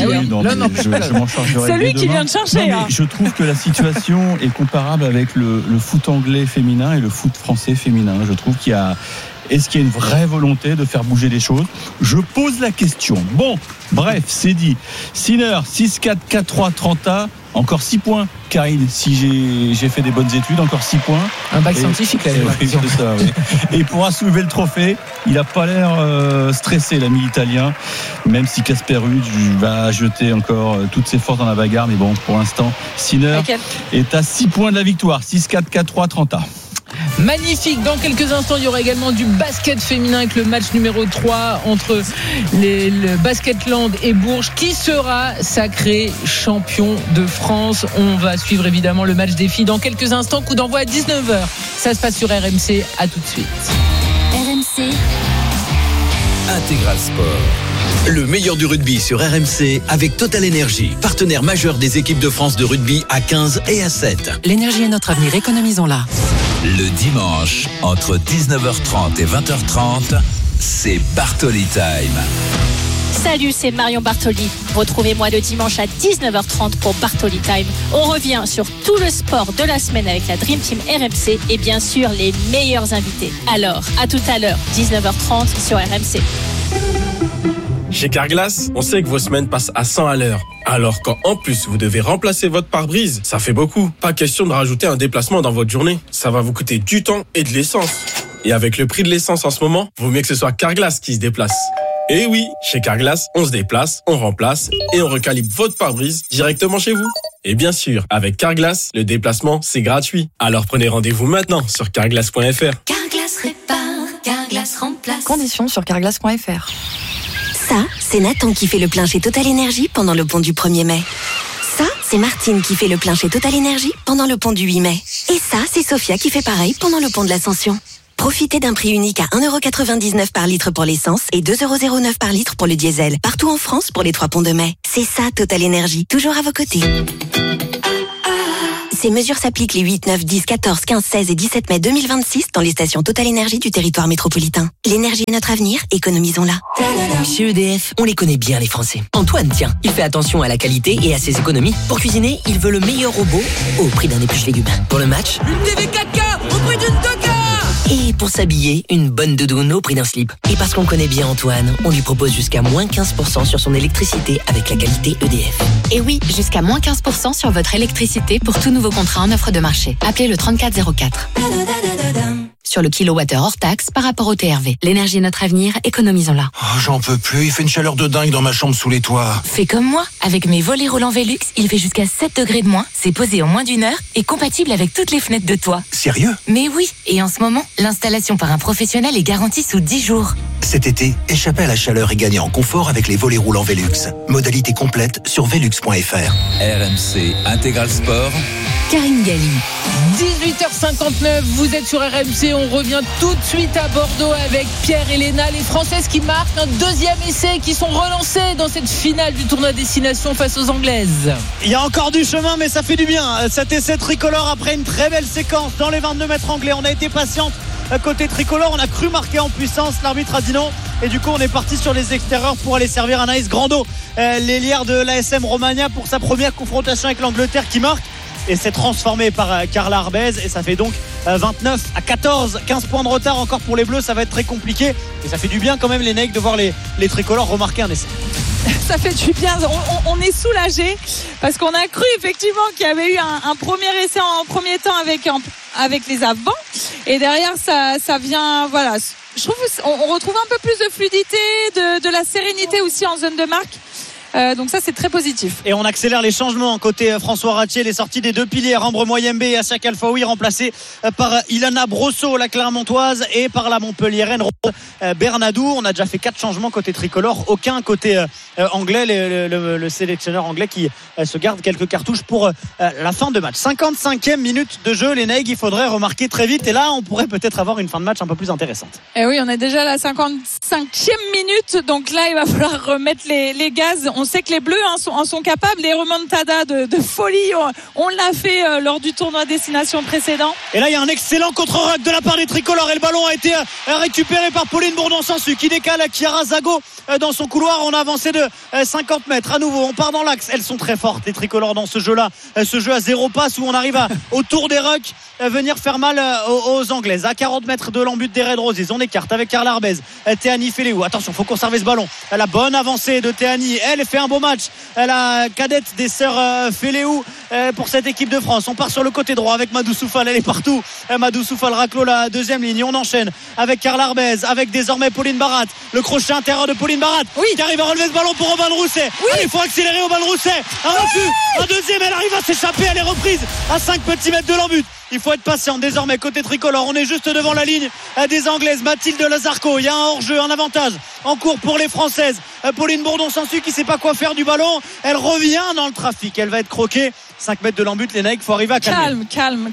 [SPEAKER 3] Je m'en chargerai.
[SPEAKER 5] C'est lui qui vient de chercher.
[SPEAKER 3] Je trouve que la situation est comparable avec le foot anglais féminin et le foot français féminin. Je trouve qu'il y a... Est-ce qu'il y a une vraie volonté de faire bouger les choses? Je pose la question. Bon, bref, c'est dit. Sinner, 6-4, 4-3, 30A. Encore 6 points, Karine, si j'ai fait des bonnes études, encore 6 points.
[SPEAKER 2] Un bac scientifique, là.
[SPEAKER 3] Oui, c'est ça, oui. Et pourra soulever le trophée. Il n'a pas l'air stressé, l'ami italien, même si Casper Ruud va jeter encore toutes ses forces dans la bagarre. Mais bon, pour l'instant, Sinner est à 6 points de la victoire. 6-4, 4-3, 30A.
[SPEAKER 2] Magnifique. Dans quelques instants, il y aura également du basket féminin avec le match numéro 3 entre le Basketland et Bourges. Qui sera sacré champion de France? On va suivre évidemment le match des filles dans quelques instants. Coup d'envoi à 19h. Ça se passe sur RMC. À tout de suite.
[SPEAKER 6] RMC Intégral Sport. Le meilleur du rugby sur RMC avec Total Energy, partenaire majeur des équipes de France de rugby à 15 et à 7.
[SPEAKER 7] L'énergie est notre avenir, économisons-la.
[SPEAKER 6] Le dimanche, entre 19h30 et 20h30, c'est Bartoli Time.
[SPEAKER 8] Salut, c'est Marion Bartoli. Retrouvez-moi le dimanche à 19h30 pour Bartoli Time. On revient sur tout le sport de la semaine avec la Dream Team RMC et bien sûr les meilleurs invités. Alors, à tout à l'heure, 19h30 sur RMC.
[SPEAKER 9] Chez Carglass, on sait que vos semaines passent à 100 à l'heure. Alors quand en plus vous devez remplacer votre pare-brise, ça fait beaucoup. Pas question de rajouter un déplacement dans votre journée. Ça va vous coûter du temps et de l'essence. Et avec le prix de l'essence en ce moment, vaut mieux que ce soit Carglass qui se déplace. Et oui, chez Carglass, on se déplace, on remplace et on recalibre votre pare-brise directement chez vous. Et bien sûr, avec Carglass, le déplacement, c'est gratuit. Alors prenez rendez-vous maintenant sur carglass.fr.
[SPEAKER 10] Carglass répare, Carglass remplace.
[SPEAKER 7] Conditions sur carglass.fr.
[SPEAKER 10] Ça, c'est Nathan qui fait le plein chez Total Energy pendant le pont du 1er mai. Ça, c'est Martine qui fait le plein chez Total Energy pendant le pont du 8 mai. Et ça, c'est Sophia qui fait pareil pendant le pont de l'Ascension. Profitez d'un prix unique à 1,99€ par litre pour l'essence et 2,09€ par litre pour le diesel. Partout en France pour les 3 ponts de mai. C'est ça, Total Energy. Toujours à vos côtés. Ces mesures s'appliquent les 8, 9, 10, 14, 15, 16 et 17 mai 2026 dans les stations Total Energy du territoire métropolitain. L'énergie est notre avenir, économisons-la.
[SPEAKER 11] Chez EDF, on les connaît bien les Français. Antoine, tiens, il fait attention à la qualité et à ses économies. Pour cuisiner, il veut le meilleur robot au prix d'un épluche légumes. Pour le match,
[SPEAKER 12] une TV 4K au prix d'une 2K.
[SPEAKER 11] Et pour s'habiller, une bonne doudoune au prix d'un slip. Et parce qu'on connaît bien Antoine, on lui propose jusqu'à moins 15% sur son électricité avec la qualité EDF.
[SPEAKER 13] Et oui, jusqu'à moins 15% sur votre électricité pour tout nouveau contrat en offre de marché. Appelez le 3404. Sur le kilowattheure hors taxe par rapport au TRV. L'énergie est notre avenir, économisons-la.
[SPEAKER 14] Oh, j'en peux plus, il fait une chaleur de dingue dans ma chambre sous les toits.
[SPEAKER 13] Fais comme moi, avec mes volets roulants Velux, il fait jusqu'à 7 degrés de moins, c'est posé en moins d'1 heure et compatible avec toutes les fenêtres de toit.
[SPEAKER 14] Sérieux ?
[SPEAKER 13] Mais oui, et en ce moment, l'installation par un professionnel est garantie sous 10 jours.
[SPEAKER 14] Cet été, échappez à la chaleur et gagnez en confort avec les volets roulants Velux. Modalité complète sur velux.fr.
[SPEAKER 6] RMC Intégral Sport.
[SPEAKER 2] Karine Galli. 18h59, vous êtes sur RMC, on revient tout de suite à Bordeaux avec Pierre et Léna, les Françaises qui marquent un deuxième essai, qui sont relancées dans cette finale du tournoi destination face aux Anglaises.
[SPEAKER 4] Il y a encore du chemin, mais ça fait du bien. Cet essai tricolore après une très belle séquence dans les 22 mètres anglais. On a été patiente côté tricolore, on a cru marquer en puissance, l'arbitre a dit non. Et du coup on est parti sur les extérieurs pour aller servir Anaïs Grando, l'ailière de l'ASM Romagna, pour sa première confrontation avec l'Angleterre qui marque. Et c'est transformé par Carla Arbez et ça fait donc 29 à 14, 15 points de retard encore pour les Bleus. Ça va être très compliqué et ça fait du bien quand même les Nègres de voir les tricolores remarquer un essai.
[SPEAKER 5] Ça fait du bien, on est soulagés parce qu'on a cru effectivement qu'il y avait eu un premier essai en premier temps avec les avants et derrière ça vient, voilà, je trouve on retrouve un peu plus de fluidité, de la sérénité aussi en zone de marque. Donc ça c'est très positif.
[SPEAKER 4] Et on accélère les changements côté François Ratier, les sorties des deux piliers Ambre Moyembe et Assia Alfaoui, remplacés par Ilana Brosso, la Clermontoise, et par la Montpelliéraine Bernadou. On a déjà fait 4 changements côté tricolore, aucun côté anglais, le sélectionneur anglais qui se garde quelques cartouches pour la fin de match. 55e minute de jeu, les Nègres, il faudrait remarquer très vite et là on pourrait peut-être avoir une fin de match un peu plus intéressante.
[SPEAKER 5] Et oui, on est déjà à la 55e minute, donc là il va falloir remettre les gaz. On sait que les Bleus en sont capables, les remontadas de folie, on l'a fait lors du tournoi destination précédent.
[SPEAKER 4] Et là il y a un excellent contre-rock de la part des tricolores et le ballon a été récupéré par Pauline Bourdon-Sansu qui décale Chiara Zago dans son couloir. On a avancé de 50 mètres à nouveau, on part dans l'axe. Elles sont très fortes les tricolores dans ce jeu-là, ce jeu à 0 passe où on arrive autour des rucks venir faire mal aux Anglaises. À 40 mètres de l'embut des Red Roses, on écarte avec Carla Arbez, Théani Féléou. Attention, faut conserver ce ballon. La bonne avancée de Théani, elle fait un beau match, la cadette des sœurs Féléou pour cette équipe de France. On part sur le côté droit avec Madou Soufal, elle est partout. Madou Soufal raclo la deuxième ligne. On enchaîne avec Carla Arbez, avec désormais Pauline Barat, le crochet intérieur de Pauline Barat, qui arrive à relever ce ballon pour Aubin Rousset. Il faut accélérer Aubin Rousset, un refus, un deuxième, elle arrive à s'échapper, elle est reprise à 5 petits mètres de l'embut. Il faut être patient désormais côté tricolore. On est juste devant la ligne des Anglaises. Mathilde Lazarco, il y a un hors-jeu, un avantage en cours pour les Françaises. Pauline Bourdon-Sansu qui sait pas quoi faire du ballon, elle revient dans le trafic, elle va être croquée 5 mètres de l'embut, les Nike, faut arriver à calmer.
[SPEAKER 5] Calma.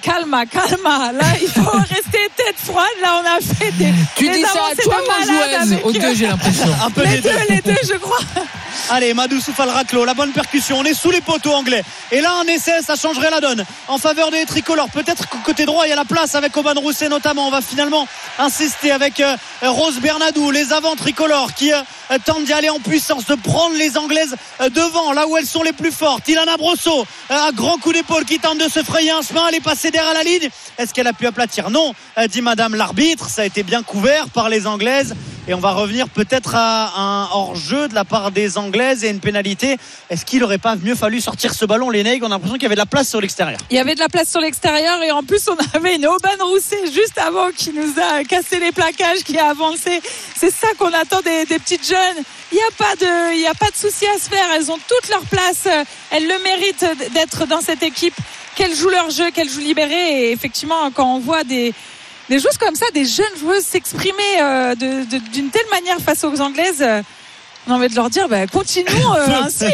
[SPEAKER 5] Là, il faut rester tête froide. Là, on a fait des.
[SPEAKER 2] Tu dis ça à toi, ma joueuse. Aux deux, j'ai l'impression.
[SPEAKER 4] Un peu
[SPEAKER 5] les deux, je crois.
[SPEAKER 4] Allez, Madou Soufal Raclo, la bonne percussion. On est sous les poteaux anglais. Et là, un essai, ça changerait la donne en faveur des tricolores. Peut-être qu'au côté droit, il y a la place avec Aubin Rousset notamment. On va finalement insister avec Rose Bernadou, les avants tricolores qui tentent d'y aller en puissance, de prendre les Anglaises devant, là où elles sont les plus fortes. Ilana Brosso, un grand coup d'épaule qui tente de se frayer un chemin. Elle est passée derrière la ligne. Est-ce qu'elle a pu aplatir? Non, dit madame l'arbitre. Ça a été bien couvert par les Anglaises. Et on va revenir peut-être à un hors-jeu de la part des Anglaises et une pénalité. Est-ce qu'il n'aurait pas mieux fallu sortir ce ballon, les Nègres? On a l'impression qu'il y avait de la place sur l'extérieur.
[SPEAKER 5] Il y avait de la place sur l'extérieur et en plus on avait une Aubin Rousset juste avant qui nous a cassé les plaquages, qui a avancé. C'est ça qu'on attend des petites jeunes. Il n'y a pas de souci à se faire. Elles ont toute leur place. Elles le méritent d'être dans cette équipe. Qu'elles jouent leur jeu, qu'elles jouent libérées. Et effectivement, quand on voit des joueuses comme ça, des jeunes joueuses s'exprimer d'une telle manière face aux Anglaises, on a envie de leur dire continuons ainsi.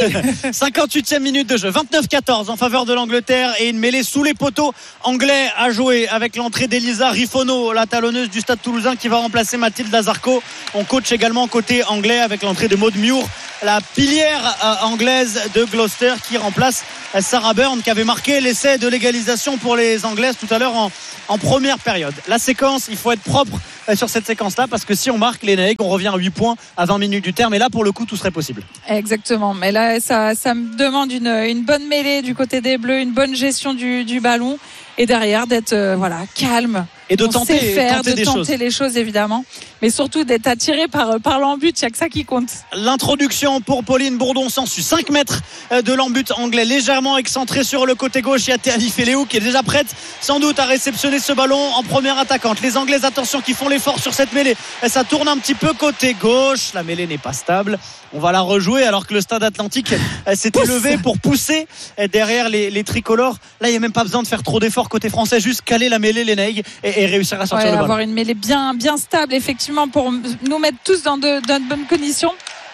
[SPEAKER 4] 58e minute de jeu, 29-14 en faveur de l'Angleterre et une mêlée sous les poteaux anglais à jouer avec l'entrée d'Elisa Rifono, la talonneuse du Stade Toulousain qui va remplacer Mathilde Lazarco. On coach également côté anglais avec l'entrée de Maud Muir, la pilière anglaise de Gloucester qui remplace Sarah Byrne qui avait marqué l'essai de l'égalisation pour les Anglaises tout à l'heure en première période. La séquence, il faut être propre sur cette séquence-là parce que si on marque les Nègres, on revient à 8 points à 20 minutes du terme et là pour le coup tout serait possible.
[SPEAKER 5] Exactement, mais là ça me demande une bonne mêlée du côté des Bleus, une bonne gestion du ballon et derrière d'être calme
[SPEAKER 4] et de tenter
[SPEAKER 5] les choses évidemment, mais surtout d'être attiré par l'embut. Il n'y a que ça qui compte.
[SPEAKER 4] L'introduction pour Pauline Bourdon-Sansu, 5 mètres de l'embut anglais, légèrement excentré sur le côté gauche. Il y a Théanie Féléou qui est déjà prête sans doute à réceptionner ce ballon en première attaquante. Les Anglaises, attention, qui font l'effort sur cette mêlée. Ça tourne un petit peu côté gauche, la mêlée n'est pas stable. On va la rejouer alors que le Stade Atlantique s'est élevé pour pousser derrière les tricolores. Là il n'y a même pas besoin de faire trop d'efforts côté français, juste caler la mêlée les Nègres et réussir à sortir le ballon.
[SPEAKER 5] Avoir une mêlée bien stable effectivement pour nous mettre tous dans de bonnes conditions.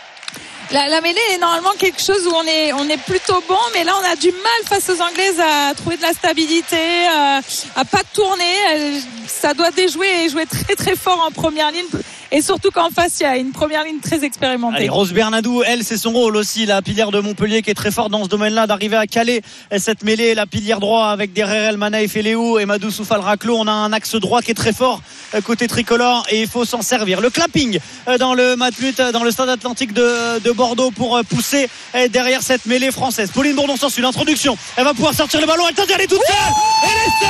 [SPEAKER 5] La mêlée est normalement quelque chose où on est plutôt bon, mais là on a du mal face aux Anglaises à trouver de la stabilité, à pas tourner. Ça doit déjouer et jouer très très fort en première ligne. Et surtout qu'en face, il y a une première ligne très expérimentée.
[SPEAKER 4] Allez, Rose Bernadou, elle, c'est son rôle aussi, la pilière de Montpellier qui est très forte dans ce domaine-là, d'arriver à caler cette mêlée, la pilière droit avec Derrel Mana et Féléou et Madou Soufal Raclo. On a un axe droit qui est très fort côté tricolore et il faut s'en servir. Le clapping dans le Matmut, dans le Stade Atlantique de Bordeaux pour pousser derrière cette mêlée française. Pauline Bourdon-Sansu, l'introduction. Elle va pouvoir sortir le ballon, elle tente d'y aller toute seule.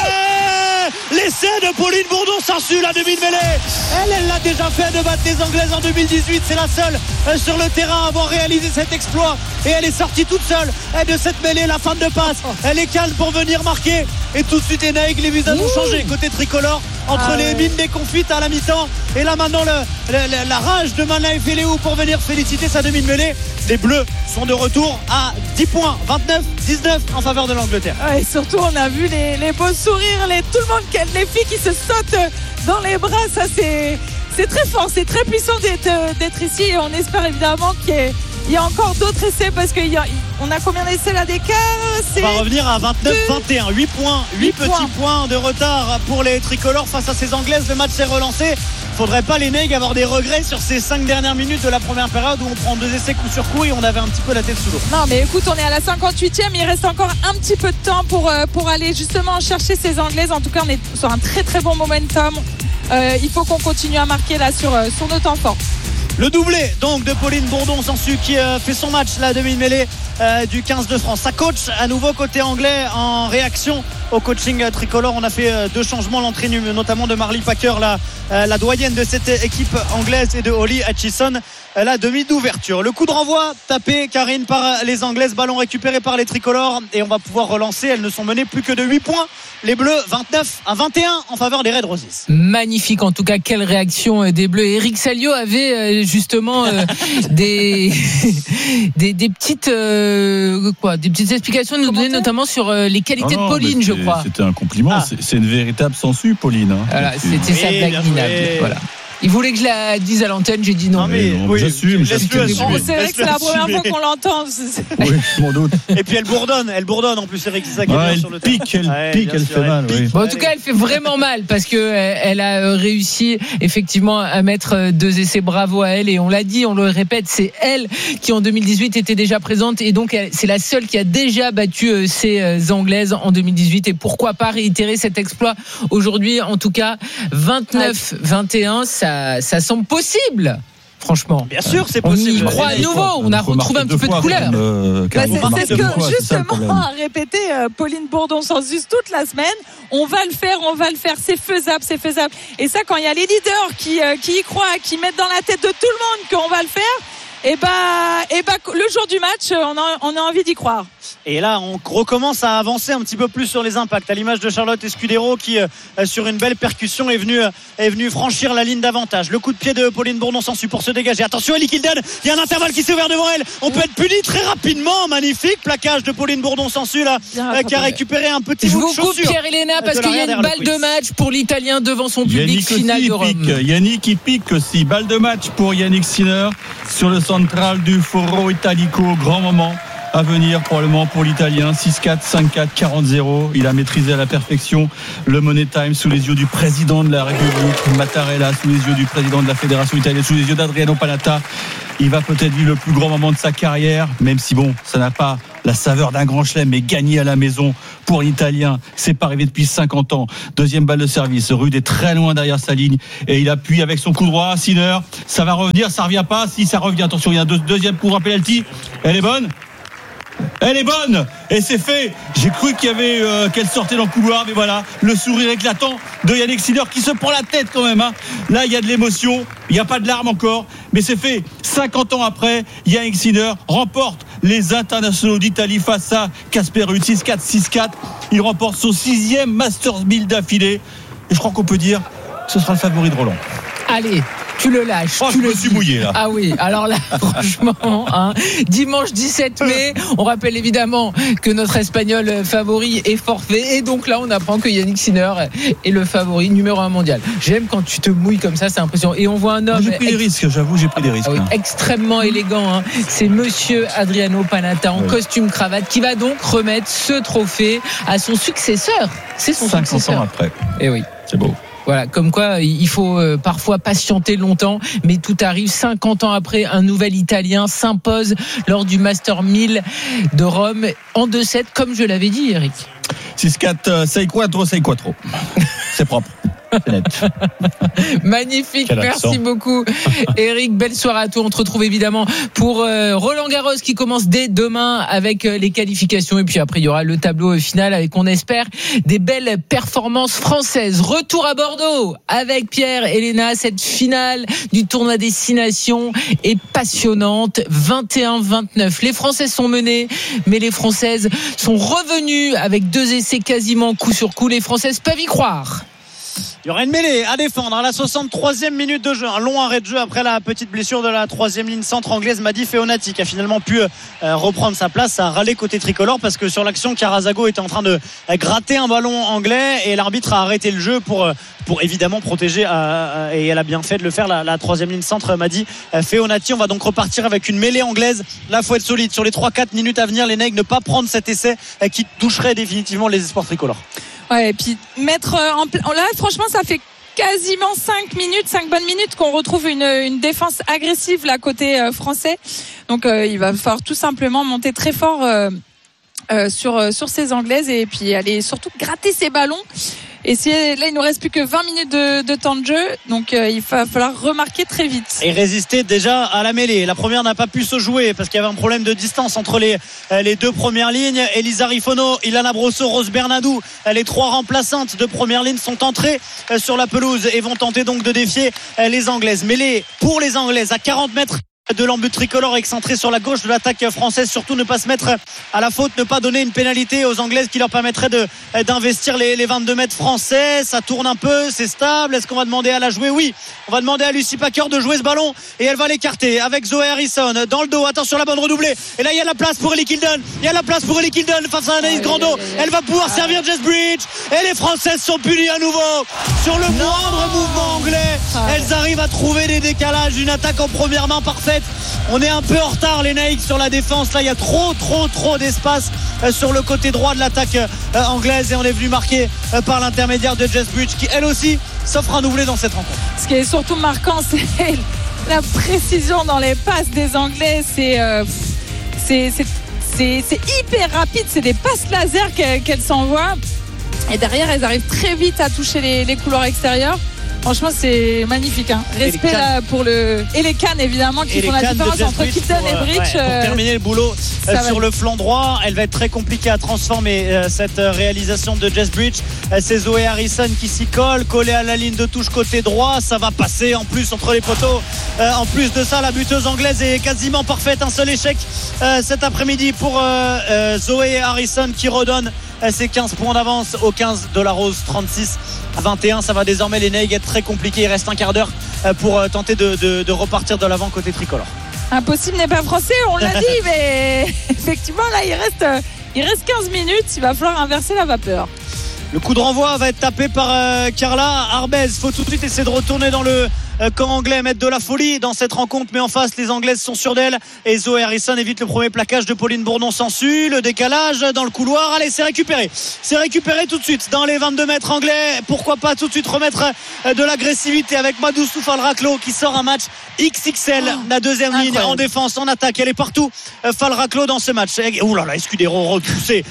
[SPEAKER 4] Et l'essai de Pauline Bourdon-Sansu, la demi-mêlée. Elle l'a déjà fait de battre les Anglaises en 2018. C'est la seule sur le terrain à avoir réalisé cet exploit. Et elle est sortie toute seule de cette mêlée, la fin de passe. Elle est calme pour venir marquer. Et tout de suite, les Nègres, les visages ont changé. Côté tricolore, entre les mines déconfites à la mi-temps. Et là, maintenant, la rage de Mana et Féléou pour venir féliciter sa demi-mêlée. Les Bleus sont de retour à 10 points, 29-19 en faveur de l'Angleterre.
[SPEAKER 5] Et surtout, on a vu les beaux sourires, tout le monde, les filles qui se sautent dans les bras. Ça, c'est très fort, c'est très puissant d'être ici. Et on espère évidemment qu'il y a encore d'autres essais parce qu'on a combien d'essais là d'écart?
[SPEAKER 4] On va revenir à 29-21, 8 points, 8 petits points de retard pour les tricolores face à ces Anglaises. Le match s'est relancé. Faudrait pas les Nègres avoir des regrets sur ces 5 dernières minutes de la première période où on prend 2 essais coup sur coup et on avait un petit peu la tête sous l'eau.
[SPEAKER 5] Non mais écoute, on est à la 58e, il reste encore un petit peu de temps pour aller justement chercher ces Anglaises. En tout cas, on est sur un très très bon momentum. Il faut qu'on continue à marquer là sur nos temps forts.
[SPEAKER 4] Le doublé donc de Pauline Bourdon-Sansu qui fait son match, la demi-mêlée du 15 de France. Ça coach à nouveau côté anglais en réaction au coaching tricolore. On a fait 2 changements, l'entrée notamment de Marley Packer, la doyenne de cette équipe anglaise, et de Holly Hutchison, la demi d'ouverture. Le coup de renvoi tapé, Karine, par les Anglaises, ballon récupéré par les tricolores et on va pouvoir relancer. Elles ne sont menées plus que de 8 points. Les Bleus 29-21 en faveur des Red Roses.
[SPEAKER 2] Magnifique, en tout cas, quelle réaction des Bleus. Eric Salio avait justement des petites explications à nous donner, notamment sur les qualités de Pauline, je crois.
[SPEAKER 15] C'était un compliment. C'est une véritable sangsue, Pauline.
[SPEAKER 2] Voilà, c'était sa blague minable. Voilà. Il voulait que je la dise à l'antenne, j'ai dit non.
[SPEAKER 4] Non, mais oui,
[SPEAKER 3] j'assume.
[SPEAKER 5] C'est vrai que c'est la première fois qu'on l'entend.
[SPEAKER 3] Oui, je m'en doute.
[SPEAKER 4] Et puis elle bourdonne en plus, Eric Isaac.
[SPEAKER 3] Elle pique, elle fait mal. Oui.
[SPEAKER 2] Bon, en tout cas, elle fait vraiment mal parce que elle a réussi effectivement à mettre 2 essais. Bravo à elle, et on l'a dit, on le répète, c'est elle qui en 2018 était déjà présente, et donc c'est la seule qui a déjà battu ces Anglaises en 2018, et pourquoi pas réitérer cet exploit aujourd'hui. En tout cas, 29-21, ça semble possible. Franchement,
[SPEAKER 4] bien sûr, c'est possible.
[SPEAKER 2] On y croit à nouveau. On a retrouvé un petit peu de couleur.
[SPEAKER 5] C'est ce que justement a répété Pauline Bourdon-Sansus toute la semaine. On va le faire. C'est faisable. Et ça, quand il y a les leaders qui y croient, qui mettent dans la tête de tout le monde qu'on va le faire, et le jour du match, on a envie d'y croire.
[SPEAKER 4] Et là, on recommence à avancer un petit peu plus sur les impacts, à l'image de Charlotte Escudero qui, sur une belle percussion, est venue franchir la ligne d'avantage. Le coup de pied de Pauline Bourdon-Sansus pour se dégager. Attention, Ellie Kilden, il y a un intervalle qui s'est ouvert devant elle. On peut être puni très rapidement. Magnifique plaquage de Pauline Bourdon-Sansus là, qui a récupéré un petit bout de chaussure.
[SPEAKER 2] Je vous coupe, Pierre-Elena, parce qu'il y a une balle de match pour l'Italien devant son public. Finale de Rome.
[SPEAKER 3] Yannick qui pique aussi. Balle de match pour Yannick Sinner sur le central du Foro Italico. Grand moment à venir probablement pour l'Italien. 6-4, 5-4, 40-0. Il a maîtrisé à la perfection le Money Time sous les yeux du président de la République, Mattarella, sous les yeux du président de la Fédération italienne, sous les yeux d'Adriano Panatta. Il va peut-être vivre le plus grand moment de sa carrière, même si ça n'a pas la saveur d'un grand chelem, mais gagner à la maison pour l'Italien, c'est pas arrivé depuis 50 ans. Deuxième balle de service, Rude est très loin derrière sa ligne et il appuie avec son coup droit. Sinner, ça va revenir, ça revient pas. Si ça revient, attention, il y a un deuxième coup, un penalty. Elle est bonne et c'est fait. J'ai cru qu'il y avait qu'elle sortait dans le couloir, mais voilà, le sourire éclatant de Yannick Sinner qui se prend la tête quand même. Là, il y a de l'émotion, il n'y a pas de larmes encore, mais c'est fait. 50 ans après, Yannick Sinner remporte les internationaux d'Italie face à Casper Ruud. 6-4, 6-4. Il remporte son 6e Masters 1000 d'affilée, et je crois qu'on peut dire que ce sera le favori de Roland.
[SPEAKER 2] Allez, tu le lâches.
[SPEAKER 3] Je me suis mouillé là.
[SPEAKER 2] Ah oui, alors là, franchement, dimanche 17 mai, on rappelle évidemment que notre Espagnol favori est forfait, et donc là, on apprend que Yannick Sinner est le favori numéro 1 mondial. J'aime quand tu te mouilles comme ça, c'est impressionnant. Et on voit un homme.
[SPEAKER 3] J'ai pris des risques, j'avoue, j'ai pris des risques.
[SPEAKER 2] Extrêmement élégant. C'est monsieur Adriano Panatta en costume cravate qui va donc remettre ce trophée à son successeur. C'est son
[SPEAKER 3] 500
[SPEAKER 2] successeur.
[SPEAKER 3] ans après.
[SPEAKER 2] Et oui.
[SPEAKER 3] C'est beau.
[SPEAKER 2] Voilà, comme quoi il faut parfois patienter longtemps, mais tout arrive. 50 ans après, un nouvel Italien s'impose lors du Master 1000 de Rome en 2-7, comme je l'avais dit, Eric.
[SPEAKER 3] 6-4, 6-4. C'est propre. C'est net.
[SPEAKER 2] Magnifique, merci beaucoup Eric, belle soirée à toi. On te retrouve évidemment pour Roland Garros qui commence dès demain avec les qualifications, et puis après il y aura le tableau final avec, on espère, des belles performances françaises. Retour à Bordeaux avec Pierre et Léna. Cette finale du tournoi Destination est passionnante. 21-29, les Français sont menés, mais les Françaises sont revenues avec 2 essais quasiment coup sur coup. Les Françaises peuvent y croire.
[SPEAKER 4] Il y aura une mêlée à défendre à la 63e minute de jeu. Un long arrêt de jeu après la petite blessure de la 3e ligne centre anglaise, Madi Feonati, qui a finalement pu reprendre sa place. Ça a râlé côté tricolore parce que sur l'action, Carazago était en train de gratter un ballon anglais et l'arbitre a arrêté le jeu pour évidemment protéger, et elle a bien fait de le faire, la 3e ligne centre, Madi Feonati. On va donc repartir avec une mêlée anglaise. Là, il faut être solide sur les 3-4 minutes à venir. Les Nègres, ne pas prendre cet essai qui toucherait définitivement les espoirs tricolores.
[SPEAKER 5] Ouais, et puis mettre là, franchement, ça fait quasiment 5 bonnes minutes qu'on retrouve une défense agressive là côté français. Donc il va falloir tout simplement monter très fort sur ces Anglaises, et puis aller surtout gratter ces ballons. Et là, il nous reste plus que 20 minutes de temps de jeu, donc il va falloir remarquer très vite. Et
[SPEAKER 4] résister déjà à la mêlée. La première n'a pas pu se jouer parce qu'il y avait un problème de distance entre les 2 premières lignes. Elisa Rifono, Ilana Brosso, Rose Bernadou, les 3 remplaçantes de première ligne sont entrées sur la pelouse et vont tenter donc de défier les Anglaises. Mêlée pour les Anglaises à 40 mètres. de l'embut tricolore excentré sur la gauche de l'attaque française. Surtout ne pas se mettre à la faute, ne pas donner une pénalité aux Anglaises qui leur permettrait d'investir les 22 mètres français. Ça tourne un peu, c'est stable. Est-ce qu'on va demander à la jouer? Oui, on va demander à Lucy Packer de jouer ce ballon et elle va l'écarter avec Zoé Harrison dans le dos. Attention, la bonne redoublée. Et là il y a la place pour Ellie Kilden. Il y a la place pour Ellie Kilden face à Anaïs Grando. Elle va pouvoir servir Jess Bridge et les Françaises sont punies à nouveau sur le moindre mouvement anglais. Elles arrivent à trouver des décalages, une attaque en première main parfaite. On est un peu en retard les Naïcs sur la défense. Là il y a trop d'espace sur le côté droit de l'attaque anglaise et on est venu marquer par l'intermédiaire de Jess Bridge qui elle aussi s'offre un doublé dans cette rencontre.
[SPEAKER 5] Ce qui est surtout marquant, c'est la précision dans les passes des Anglais. C'est hyper rapide, c'est des passes laser qu'elles s'envoient et derrière elles arrivent très vite à toucher les couloirs extérieurs. Franchement c'est magnifique hein. Respect là pour et les cannes évidemment qui font la différence entre Kilden et Bridge
[SPEAKER 4] pour terminer le boulot sur le flanc droit. Elle va être très compliquée à transformer cette réalisation de Jess Bridge. C'est Zoé Harrison qui s'y collée à la ligne de touche côté droit. Ça va passer en plus entre les poteaux. En plus de ça la buteuse anglaise est quasiment parfaite. Un seul échec cet après-midi pour Zoé Harrison qui redonne ses 15 points d'avance aux 15 de la Rose. 36-21. Ça va désormais les Naïgs être très compliqué. Il reste un quart d'heure pour tenter de repartir de l'avant côté tricolore.
[SPEAKER 5] Impossible n'est pas français, on l'a dit, mais effectivement là il reste 15 minutes. Il va falloir inverser la vapeur.
[SPEAKER 4] Le coup de renvoi va être tapé par Carla Arbez. Faut tout de suite essayer de retourner dans le camp anglais, mettre de la folie dans cette rencontre, mais en face les Anglaises sont sûres d'elle et Zoé Harrison évite le premier plaquage de Pauline Bourdon-Sansu. Le décalage dans le couloir, allez c'est récupéré tout de suite dans les 22 mètres anglais. Pourquoi pas tout de suite remettre de l'agressivité avec Madou Falraclo qui sort un match XXL. La deuxième ligne en défense, en attaque, elle est partout. Falraclo dans ce match. Ouh là là, Escudero repoussé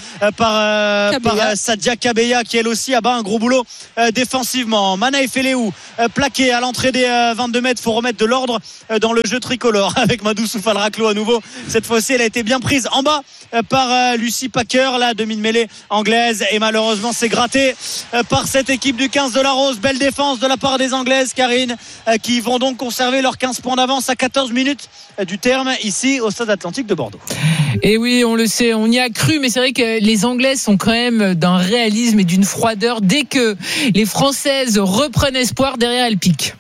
[SPEAKER 4] par Sadia Kabeya qui elle aussi abat un gros boulot défensivement. Mana Efeleou plaqué à l'entrée des 22 mètres. Faut remettre de l'ordre dans le jeu tricolore avec Madou Falraclo à nouveau. Cette fois-ci elle a été bien prise en bas par Lucy Packer, la demi de mêlée anglaise, et malheureusement c'est gratté par cette équipe du 15 de la Rose. Belle défense de la part des Anglaises, Karine, qui vont donc conserver leurs 15 points d'avance à 14 minutes du terme ici au Stade Atlantique de Bordeaux.
[SPEAKER 2] Et oui, on le sait, on y a cru, mais c'est vrai que les Anglaises sont quand même d'un réalisme et d'une froideur. Dès que les Françaises reprennent espoir, derrière elles piquent.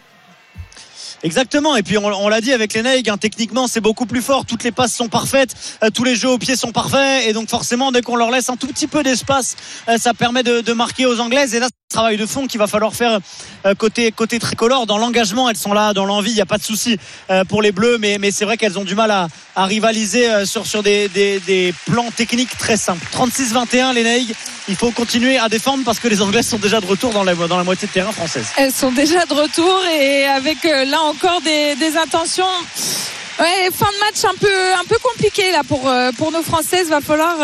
[SPEAKER 4] Exactement, et puis on l'a dit avec les Naïgs, hein, techniquement c'est beaucoup plus fort, toutes les passes sont parfaites, tous les jeux au pied sont parfaits, et donc forcément dès qu'on leur laisse un tout petit peu d'espace, ça permet de marquer aux Anglaises. Et là c'est un travail de fond qu'il va falloir faire côté tricolore. Dans l'engagement elles sont là, dans l'envie, il n'y a pas de souci pour les Bleus, mais c'est vrai qu'elles ont du mal à rivaliser sur des plans techniques très simples. 36-21 les Naïgs, il faut continuer à défendre parce que les Anglaises sont déjà de retour dans la moitié de terrain française.
[SPEAKER 5] Elles sont déjà de retour et avec là encore des intentions. Ouais, fin de match un peu compliqué là pour nos Françaises. Va falloir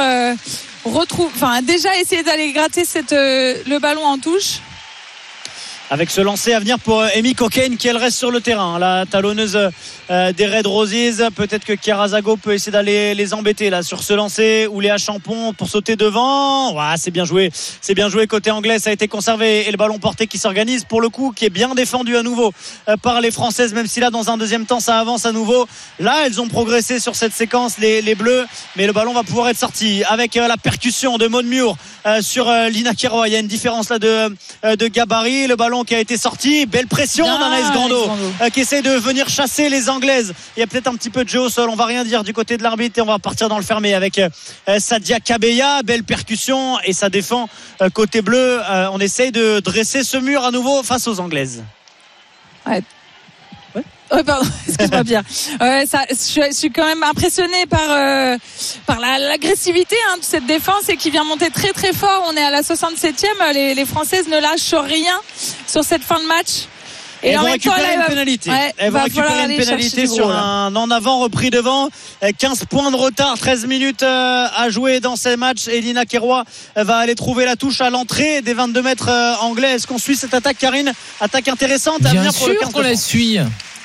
[SPEAKER 5] déjà essayer d'aller gratter le ballon en touche.
[SPEAKER 4] Avec ce lancer à venir pour Amy Cockayne qui elle reste sur le terrain, la talonneuse des Red Roses. Peut-être que Chiara Zago peut essayer d'aller les embêter là sur ce lancer, ou Léa Champon pour sauter devant. Ouais, c'est bien joué côté anglais, ça a été conservé, et le ballon porté qui s'organise pour le coup, qui est bien défendu à nouveau par les Françaises, même si là dans un deuxième temps ça avance à nouveau. Là elles ont progressé sur cette séquence les Bleus, mais le ballon va pouvoir être sorti avec la percussion de Maud Mure sur Lina Keroy. Il y a une différence là de gabarit. Le ballon qui a été sorti, belle pression d'Anaïs Grando qui essaie de venir chasser les Anglaises. Il y a peut-être un petit peu de jeu au sol, on va rien dire du côté de l'arbitre, et on va partir dans le fermé avec Sadia Kabeya. Belle percussion et ça défend côté bleu. On essaye de dresser ce mur à nouveau face aux Anglaises.
[SPEAKER 5] Ouais. Pardon, excuse-moi bien. Je suis quand même impressionné par l'agressivité de cette défense, et qui vient monter très très fort. On est à la 67e. Les Françaises ne lâchent rien sur cette fin de match.
[SPEAKER 4] Et elles vont récupérer une pénalité. Elles vont récupérer une pénalité sur un en avant repris devant. 15 points de retard, 13 minutes à jouer dans ces matchs. Elina Keroy va aller trouver la touche à l'entrée des 22 mètres anglais. Est-ce qu'on suit cette attaque, Karine? Attaque intéressante à
[SPEAKER 2] bien
[SPEAKER 4] venir pour le 15
[SPEAKER 2] sûr qu'on la suit.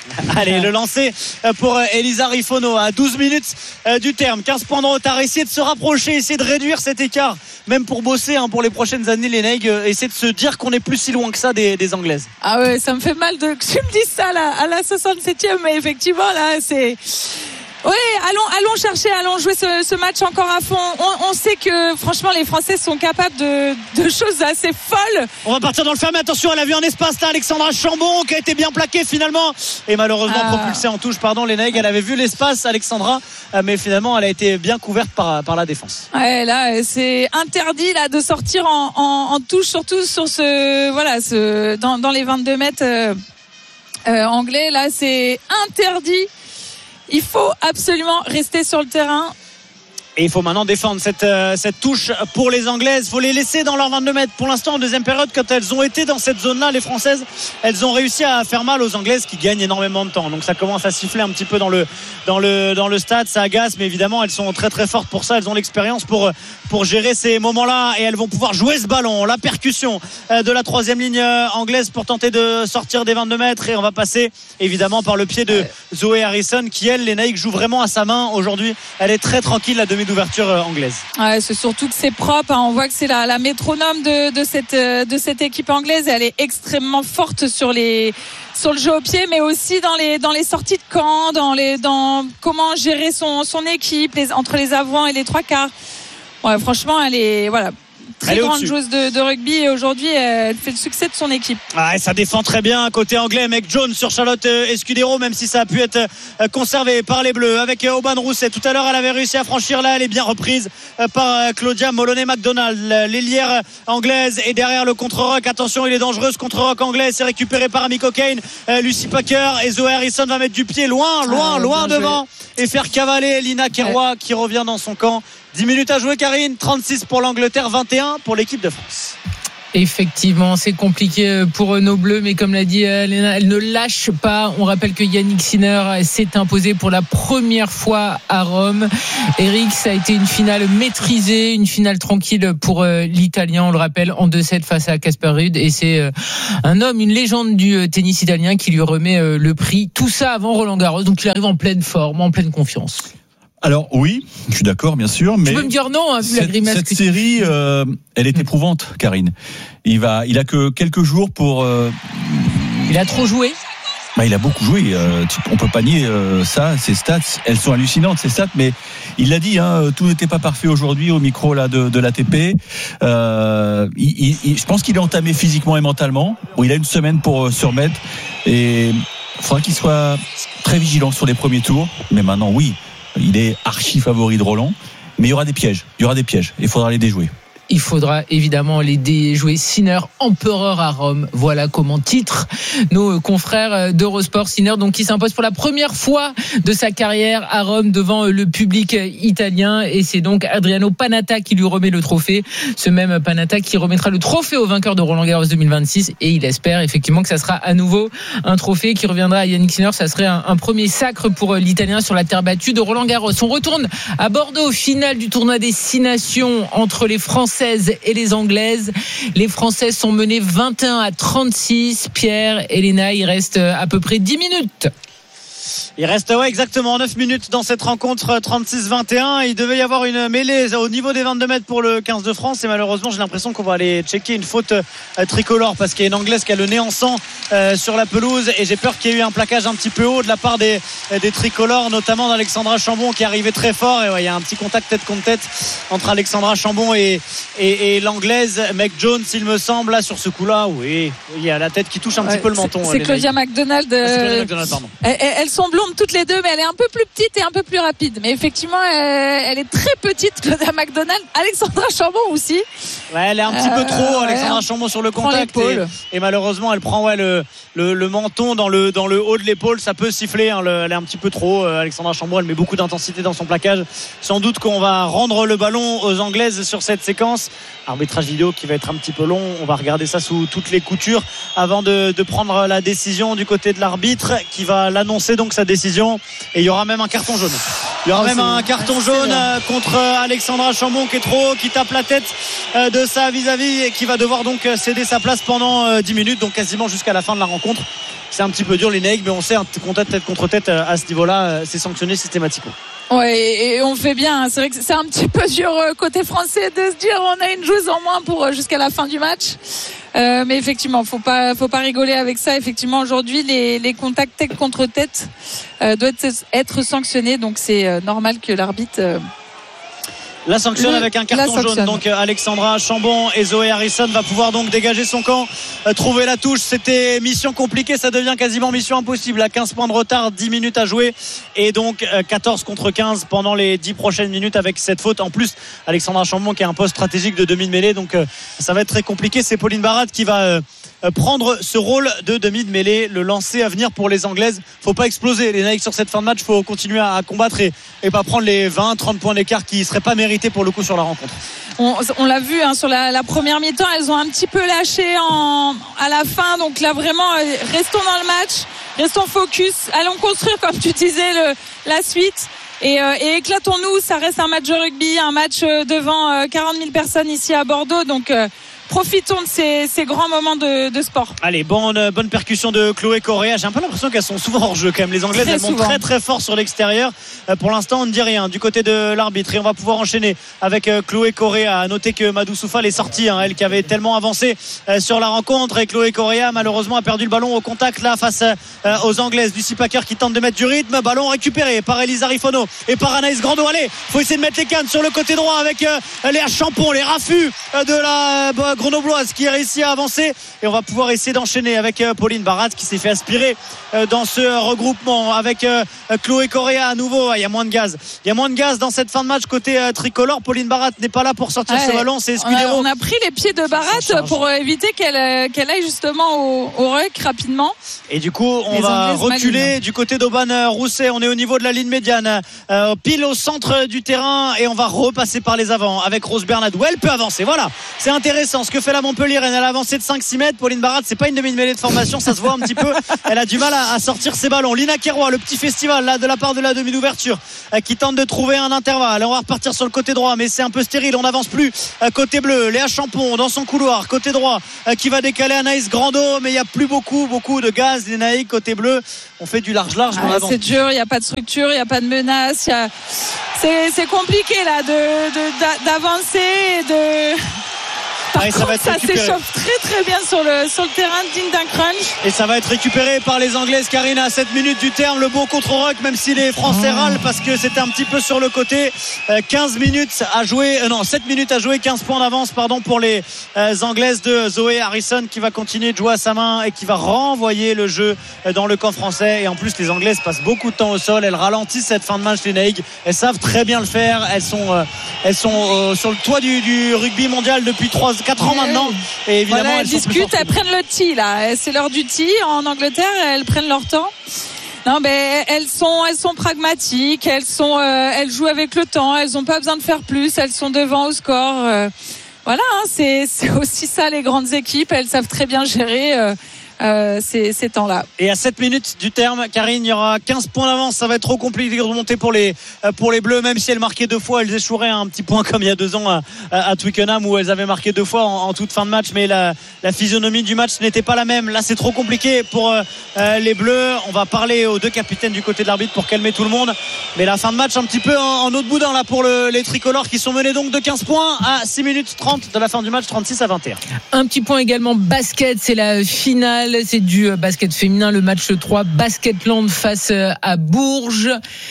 [SPEAKER 4] Allez, le lancer pour Elisa Rifono à 12 minutes du terme. 15 points de retard. Essayer de se rapprocher, essayer de réduire cet écart, même pour bosser pour les prochaines années. Les Neiges, essayer de se dire qu'on n'est plus si loin que ça des Anglaises.
[SPEAKER 5] Ah ouais, ça me fait mal que tu me dises ça là, à la 67e, mais effectivement là c'est... Oui, allons chercher, allons jouer ce match encore à fond. On sait que franchement les Français sont capables de choses assez folles.
[SPEAKER 4] On va partir dans le fermé. Attention, elle a vu un espace là, Alexandra Chambon qui a été bien plaquée finalement et malheureusement propulsée en touche. Les Neiges, elle avait vu l'espace, Alexandra, mais finalement elle a été bien couverte par la défense.
[SPEAKER 5] Ouais, là c'est interdit là de sortir en touche, surtout sur dans les 22 mètres anglais. Là c'est interdit. Il faut absolument rester sur le terrain.
[SPEAKER 4] Et il faut maintenant défendre cette touche pour les Anglaises. Il faut les laisser dans leurs 22 mètres. Pour l'instant, en deuxième période, quand elles ont été dans cette zone-là, les Françaises, elles ont réussi à faire mal aux Anglaises qui gagnent énormément de temps. Donc ça commence à siffler un petit peu dans le stade. Ça agace, mais évidemment, elles sont très très fortes pour ça. Elles ont l'expérience pour gérer ces moments-là et elles vont pouvoir jouer ce ballon. La percussion de la troisième ligne anglaise pour tenter de sortir des 22 mètres. Et on va passer évidemment par le pied de Zoé Harrison qui, elle, les Neiges, joue vraiment à sa main aujourd'hui. Elle est très tranquille, la demi d'ouverture anglaise.
[SPEAKER 5] Ouais, c'est surtout que c'est propre. On voit que c'est la métronome de cette équipe anglaise. Elle est extrêmement forte sur le jeu au pied, mais aussi dans les sorties de camp, dans comment gérer son équipe entre les avants et les trois quarts. Ouais, franchement, elle est très grande joueuse de rugby et aujourd'hui elle fait le succès de son équipe.
[SPEAKER 4] Ah, et ça défend très bien côté anglais. Meg Jones sur Charlotte Escudero, même si ça a pu être conservé par les Bleus avec Aubin Rousset. Tout à l'heure elle avait réussi à franchir là, elle est bien reprise par Claudia Moloney-McDonald, l'ailière anglaise, et derrière le contre-rock, attention il est dangereux ce contre-rock anglais, c'est récupéré par Amy Cockaine, Lucy Packer, et Zoé Harrison va mettre du pied loin devant et faire cavaler Lina Kerroy qui revient dans son camp. 10 minutes à jouer, Karine. 36 pour l'Angleterre, 21 pour l'équipe de France.
[SPEAKER 2] Effectivement, c'est compliqué pour nos Bleus, mais comme l'a dit Léna, elle ne lâche pas. On rappelle que Yannick Sinner s'est imposé pour la première fois à Rome. Eric, ça a été une finale maîtrisée, une finale tranquille pour l'Italien, on le rappelle, en 2-7 face à Casper Ruud. Et c'est un homme, une légende du tennis italien qui lui remet le prix. Tout ça avant Roland-Garros, donc il arrive en pleine forme, en pleine confiance.
[SPEAKER 15] Alors oui, je suis d'accord bien sûr, mais
[SPEAKER 2] tu peux me dire non, vu la grimace
[SPEAKER 15] cette série, elle est éprouvante, Karine. Il a que quelques jours pour.
[SPEAKER 2] Il a trop joué.
[SPEAKER 15] Il a beaucoup joué. On peut pas nier ça. Ses stats, elles sont hallucinantes ces stats, mais il l'a dit, tout n'était pas parfait aujourd'hui au micro là de l'ATP. Je pense qu'il est entamé physiquement et mentalement. Il a une semaine pour se remettre et il faudra qu'il soit très vigilant sur les premiers tours. Mais maintenant, oui. Il est archi favori de Roland, mais il y aura des pièges. Il faudra les déjouer.
[SPEAKER 2] Il faudra évidemment les déjouer. Sinner, empereur à Rome. Voilà comment titre nos confrères d'Eurosport. Sinner, donc, qui s'impose pour la première fois de sa carrière à Rome devant le public italien. Et c'est donc Adriano Panatta qui lui remet le trophée. Ce même Panatta qui remettra le trophée au vainqueur de Roland-Garros 2026. Et il espère effectivement que ça sera à nouveau un trophée qui reviendra à Yannick Sinner. Ça serait un premier sacre pour l'Italien sur la terre battue de Roland-Garros. On retourne à Bordeaux, finale du tournoi des 6 nations entre les Françaises et les Anglaises. Les Françaises sont menées 21-36. Pierre, Elena, il reste à peu près 10 minutes.
[SPEAKER 4] Il reste exactement 9 minutes dans cette rencontre, 36-21. Il devait y avoir une mêlée au niveau des 22 mètres pour le 15 de France et malheureusement j'ai l'impression qu'on va aller checker une faute tricolore parce qu'il y a une Anglaise qui a le nez en sang sur la pelouse et j'ai peur qu'il y ait eu un plaquage un petit peu haut de la part des tricolores, notamment d'Alexandra Chambon qui arrivait très fort et il y a un petit contact tête contre tête entre Alexandra Chambon et l'Anglaise Meg Jones, il me semble, là sur ce coup-là. Oui, il y a la tête qui touche un petit peu le menton.
[SPEAKER 5] C'est Claudia McDonald. Elles sont blondes toutes les deux, mais elle est un peu plus petite et un peu plus rapide. Mais effectivement, elle est très petite, Claudia McDonald. Alexandra Chambon aussi.
[SPEAKER 4] Ouais, elle est un petit peu trop, Alexandra Chambon sur le contact. Et malheureusement, elle prend le menton dans le haut de l'épaule. Ça peut siffler. Elle est un petit peu trop. Alexandra Chambon, elle met beaucoup d'intensité dans son plaquage. Sans doute qu'on va rendre le ballon aux Anglaises sur cette séquence. Arbitrage vidéo qui va être un petit peu long. On va regarder ça sous toutes les coutures avant de prendre la décision du côté de l'arbitre qui va l'annoncer donc sa décision. Et il y aura même un carton jaune. Il y aura même un carton jaune contre Alexandra Chambon qui est trop haut, qui tape la tête de sa vis-à-vis et qui va devoir donc céder sa place pendant 10 minutes, donc quasiment jusqu'à la fin de la rencontre. c'est un petit peu dur les Naïcs, mais on sait un contact tête contre tête à ce niveau-là, c'est sanctionné systématiquement.
[SPEAKER 5] Ouais, et on fait bien. C'est vrai que c'est un petit peu dur côté français de se dire on a une joueuse en moins pour jusqu'à la fin du match. Mais effectivement, faut pas rigoler avec ça. Effectivement, aujourd'hui, les contacts tête contre tête doivent être sanctionnés. Donc c'est normal que l'arbitre
[SPEAKER 4] la sanctionne avec un carton jaune. Donc Alexandra Chambon et Zoé Harrison va pouvoir donc dégager son camp, trouver la touche. C'était mission compliquée, ça devient quasiment mission impossible. À 15 points de retard, 10 minutes à jouer et donc 14 contre 15 pendant les 10 prochaines minutes avec cette faute. En plus, Alexandra Chambon qui a un poste stratégique de demi de mêlée, donc ça va être très compliqué. C'est Pauline Barat qui va prendre ce rôle de demi de mêlée, le lancer à venir pour les Anglaises. Faut pas exploser les Naïcs sur cette fin de match, faut continuer à combattre et pas prendre les 20-30 points d'écart qui seraient pas mérités pour le coup sur la rencontre.
[SPEAKER 5] On l'a vu sur la première mi-temps, elles ont un petit peu lâché à la fin, donc là vraiment restons dans le match, restons focus, allons construire comme tu disais la suite. Et éclatons-nous, ça reste un match de rugby, un match devant 40 000 personnes ici à Bordeaux, donc profitons de ces grands moments de sport.
[SPEAKER 4] Allez, bonne percussion de Chloé Correa. J'ai un peu l'impression qu'elles sont souvent hors jeu quand même. Les Anglaises, elles montent très très fort sur l'extérieur. Pour l'instant, on ne dit rien du côté de l'arbitre et on va pouvoir enchaîner avec Chloé Correa. À noter que Madou Soufal est sortie, elle qui avait tellement avancé sur la rencontre, et Chloé Correa malheureusement a perdu le ballon au contact là face aux Anglaises. Lucie Packer qui tente de mettre du rythme, ballon récupéré par Elisa Rifono et par Anaïs Grando. Allez, faut essayer de mettre les cannes sur le côté droit avec Léa Champon, les raffus de la grenobloise qui a réussi à avancer, et on va pouvoir essayer d'enchaîner avec Pauline Barat qui s'est fait aspirer dans ce regroupement avec Chloé Correa à nouveau. Il y a moins de gaz dans cette fin de match côté tricolore. Pauline Barat n'est pas là pour sortir ce ballon, c'est Escudero.
[SPEAKER 5] On a pris les pieds de Barat pour éviter qu'elle aille justement au rec rapidement,
[SPEAKER 4] et du coup on va reculer du côté d'Aubane Rousset. On est au niveau de la ligne médiane, pile au centre du terrain, et on va repasser par les avants avec Rose Bernadou. Elle peut avancer, voilà, c'est intéressant ce que fait la Montpellier. Elle a avancé de 5-6 mètres. Pauline Barat, c'est pas une demi-mêlée de formation, ça se voit un petit peu, elle a du mal à sortir ses ballons. Lina Keroy, le petit festival là de la part de la demi d'ouverture qui tente de trouver un intervalle. On va repartir sur le côté droit, mais c'est un peu stérile, on n'avance plus. Côté bleu, Léa Champon dans son couloir côté droit qui va décaler Anaïs Grando, mais il n'y a plus beaucoup de gaz. Les Naïcs côté bleu, on fait du large
[SPEAKER 5] c'est dur, il n'y a pas de structure, il n'y a pas de menace, c'est compliqué là d'avancer et de... Par contre, ça s'échauffe très très bien sur le terrain digne d'un crunch.
[SPEAKER 4] Et ça va être récupéré par les Anglaises. Karine à 7 minutes du terme, le beau contre-rock, même si les Français râlent parce que c'était un petit peu sur le côté. 7 minutes à jouer, 15 points d'avance pour les Anglaises de Zoé Harrison qui va continuer de jouer à sa main et qui va renvoyer le jeu dans le camp français. Et en plus, les Anglaises passent beaucoup de temps au sol, elles ralentissent cette fin de match. Les Naïcs, elles savent très bien le faire, elles sont sur le toit du rugby mondial depuis 4 ans maintenant, et évidemment
[SPEAKER 5] elles discutent, elles prennent le tee là, c'est l'heure du tee en Angleterre, elles prennent leur temps. Non, mais elles sont pragmatiques, elles jouent avec le temps, elles n'ont pas besoin de faire plus, elles sont devant au score. Voilà, c'est aussi ça les grandes équipes, elles savent très bien gérer ces temps-là.
[SPEAKER 4] Et à 7 minutes du terme, Karine, il y aura 15 points d'avance. Ça va être trop compliqué de remonter pour les Bleus, même si elles marquaient 2 fois. Elles échoueraient un petit point comme il y a 2 ans à Twickenham où elles avaient marqué 2 fois en toute fin de match, mais la physionomie du match n'était pas la même. Là, c'est trop compliqué pour les Bleus. On va parler aux 2 capitaines du côté de l'arbitre pour calmer tout le monde, mais la fin de match un petit peu en autre boudin là pour les tricolores qui sont menés donc de 15 points à 6 minutes 30 de la fin du match, 36-21.
[SPEAKER 2] Un petit point également basket, c'est la finale, c'est du basket féminin, le match 3, Basketland face à Bourges,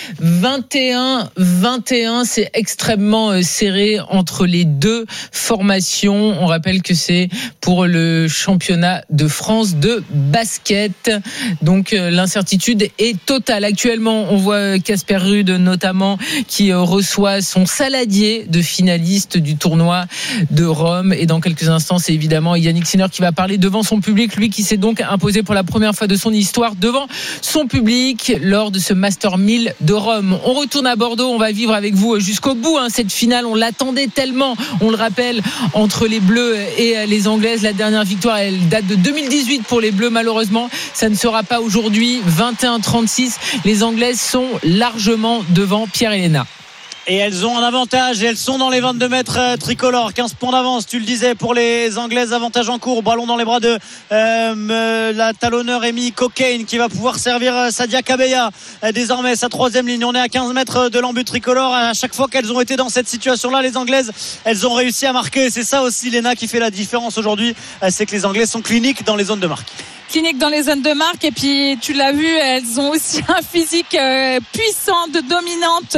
[SPEAKER 2] 21-21, c'est extrêmement serré entre les 2 formations. On rappelle que c'est pour le championnat de France de basket, donc l'incertitude est totale. Actuellement, on voit Casper Ruud notamment qui reçoit son saladier de finaliste du tournoi de Rome, et dans quelques instants, c'est évidemment Yannick Sinner qui va parler devant son public, lui qui s'est donc imposé pour la première fois de son histoire devant son public lors de ce Master 1000 de Rome. On retourne à Bordeaux, on va vivre avec vous jusqu'au bout cette finale, on l'attendait tellement, on le rappelle, entre les Bleus et les Anglaises. La dernière victoire, elle date de 2018 pour les Bleus, malheureusement ça ne sera pas aujourd'hui. 21-36, les Anglaises sont largement devant Pierre-Héléna.
[SPEAKER 4] Et elles ont un avantage et elles sont dans les 22 mètres tricolores. 15 points d'avance, tu le disais, pour les Anglaises. Avantage en cours. Ballon dans les bras de la talonneur Amy Cockain qui va pouvoir servir Sadia Kabeya. Désormais, sa troisième ligne. On est à 15 mètres de l'embut tricolore. À chaque fois qu'elles ont été dans cette situation-là, les Anglaises, elles ont réussi à marquer. C'est ça aussi, Léna, qui fait la différence aujourd'hui. C'est que les Anglaises sont cliniques dans les zones de marque.
[SPEAKER 5] Clinique dans les zones de marque, et puis tu l'as vu, elles ont aussi un physique puissant, de dominante,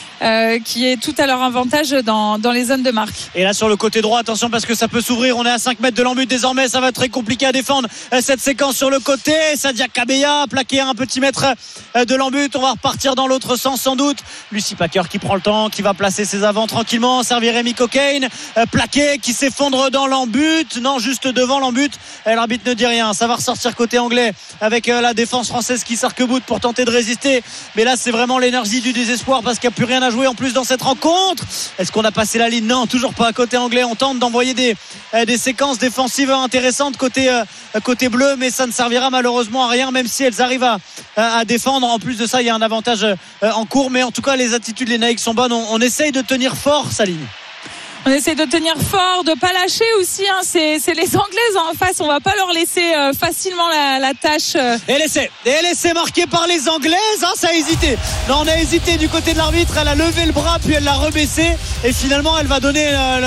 [SPEAKER 5] qui est tout à leur avantage dans les zones de marque.
[SPEAKER 4] Et là sur le côté droit, attention parce que ça peut s'ouvrir. On est à 5 mètres de l'embut désormais, ça va être très compliqué à défendre cette séquence sur le côté. Sadia Kabeya plaqué à un petit mètre de l'embut. On va repartir dans l'autre sens sans doute. Lucy Packer qui prend le temps, qui va placer ses avants tranquillement, servir Amy Cockain, plaqué, qui s'effondre dans l'embut, non, juste devant l'embut. L'arbitre ne dit rien, ça va ressortir côté anglais avec la défense française qui s'arc-boute pour tenter de résister. Mais là c'est vraiment l'énergie du désespoir parce qu'il n'y a plus rien à jouer en plus dans cette rencontre. Est-ce qu'on a passé la ligne? Non, toujours pas. Côté anglais, on tente d'envoyer des séquences défensives intéressantes côté bleu, mais ça ne servira malheureusement à rien, même si elles arrivent à défendre. En plus de ça, il y a un avantage en cours, mais en tout cas les attitudes les Naïcs sont bonnes. On essaye de tenir fort sa ligne.
[SPEAKER 5] On essaie de tenir fort, de pas lâcher aussi, hein. C'est les Anglaises en face, on va pas leur laisser facilement la tâche.
[SPEAKER 4] Et l'essai marqué par les Anglaises, hein, ça a hésité. Non, on a hésité du côté de l'arbitre, elle a levé le bras puis elle l'a rebaissé et finalement elle va donner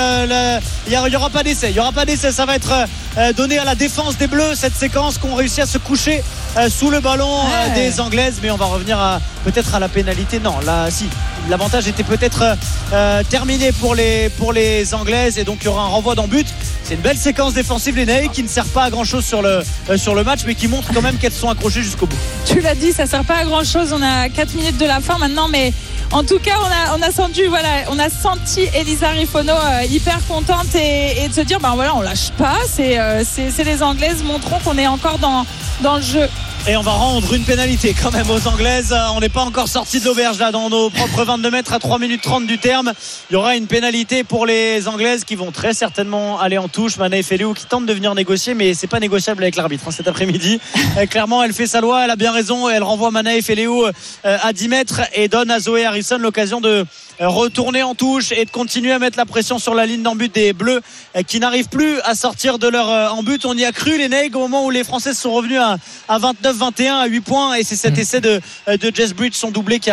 [SPEAKER 4] il y aura pas d'essai, ça va être donné à la défense des Bleus, cette séquence qu'on réussit à se coucher sous le ballon des Anglaises, mais on va revenir peut-être à la pénalité. Non, là si, l'avantage était peut-être terminé pour les Anglaises et donc il y aura un renvoi d'en but. C'est une belle séquence défensive, les Naïcs, qui ne sert pas à grand chose sur le match, mais qui montre quand même qu'elles sont accrochées jusqu'au bout.
[SPEAKER 5] Tu l'as dit, ça sert pas à grand chose. On a 4 minutes de la fin maintenant, mais en tout cas on a senti Elisa Rifono hyper contente et de se dire on lâche pas, c'est les Anglaises, montrons qu'on est encore dans le jeu.
[SPEAKER 4] Et on va rendre une pénalité quand même aux Anglaises. On n'est pas encore sorti de l'auberge là dans nos propres 22 mètres à 3 minutes 30 du terme. Il y aura une pénalité pour les Anglaises qui vont très certainement aller en touche. Manae Feleou qui tente de venir négocier, mais c'est pas négociable avec l'arbitre cet après-midi. Clairement, elle fait sa loi, elle a bien raison. Elle renvoie Manae Feleou à 10 mètres et donne à Zoé Harrison l'occasion de retourner en touche et de continuer à mettre la pression sur la ligne d'en but des Bleus qui n'arrivent plus à sortir de leur en but. On y a cru, les Naïcs, au moment où les Françaises sont revenus à 29-21 à 8 points, et c'est cet essai de Jess Bridge, son doublé, qui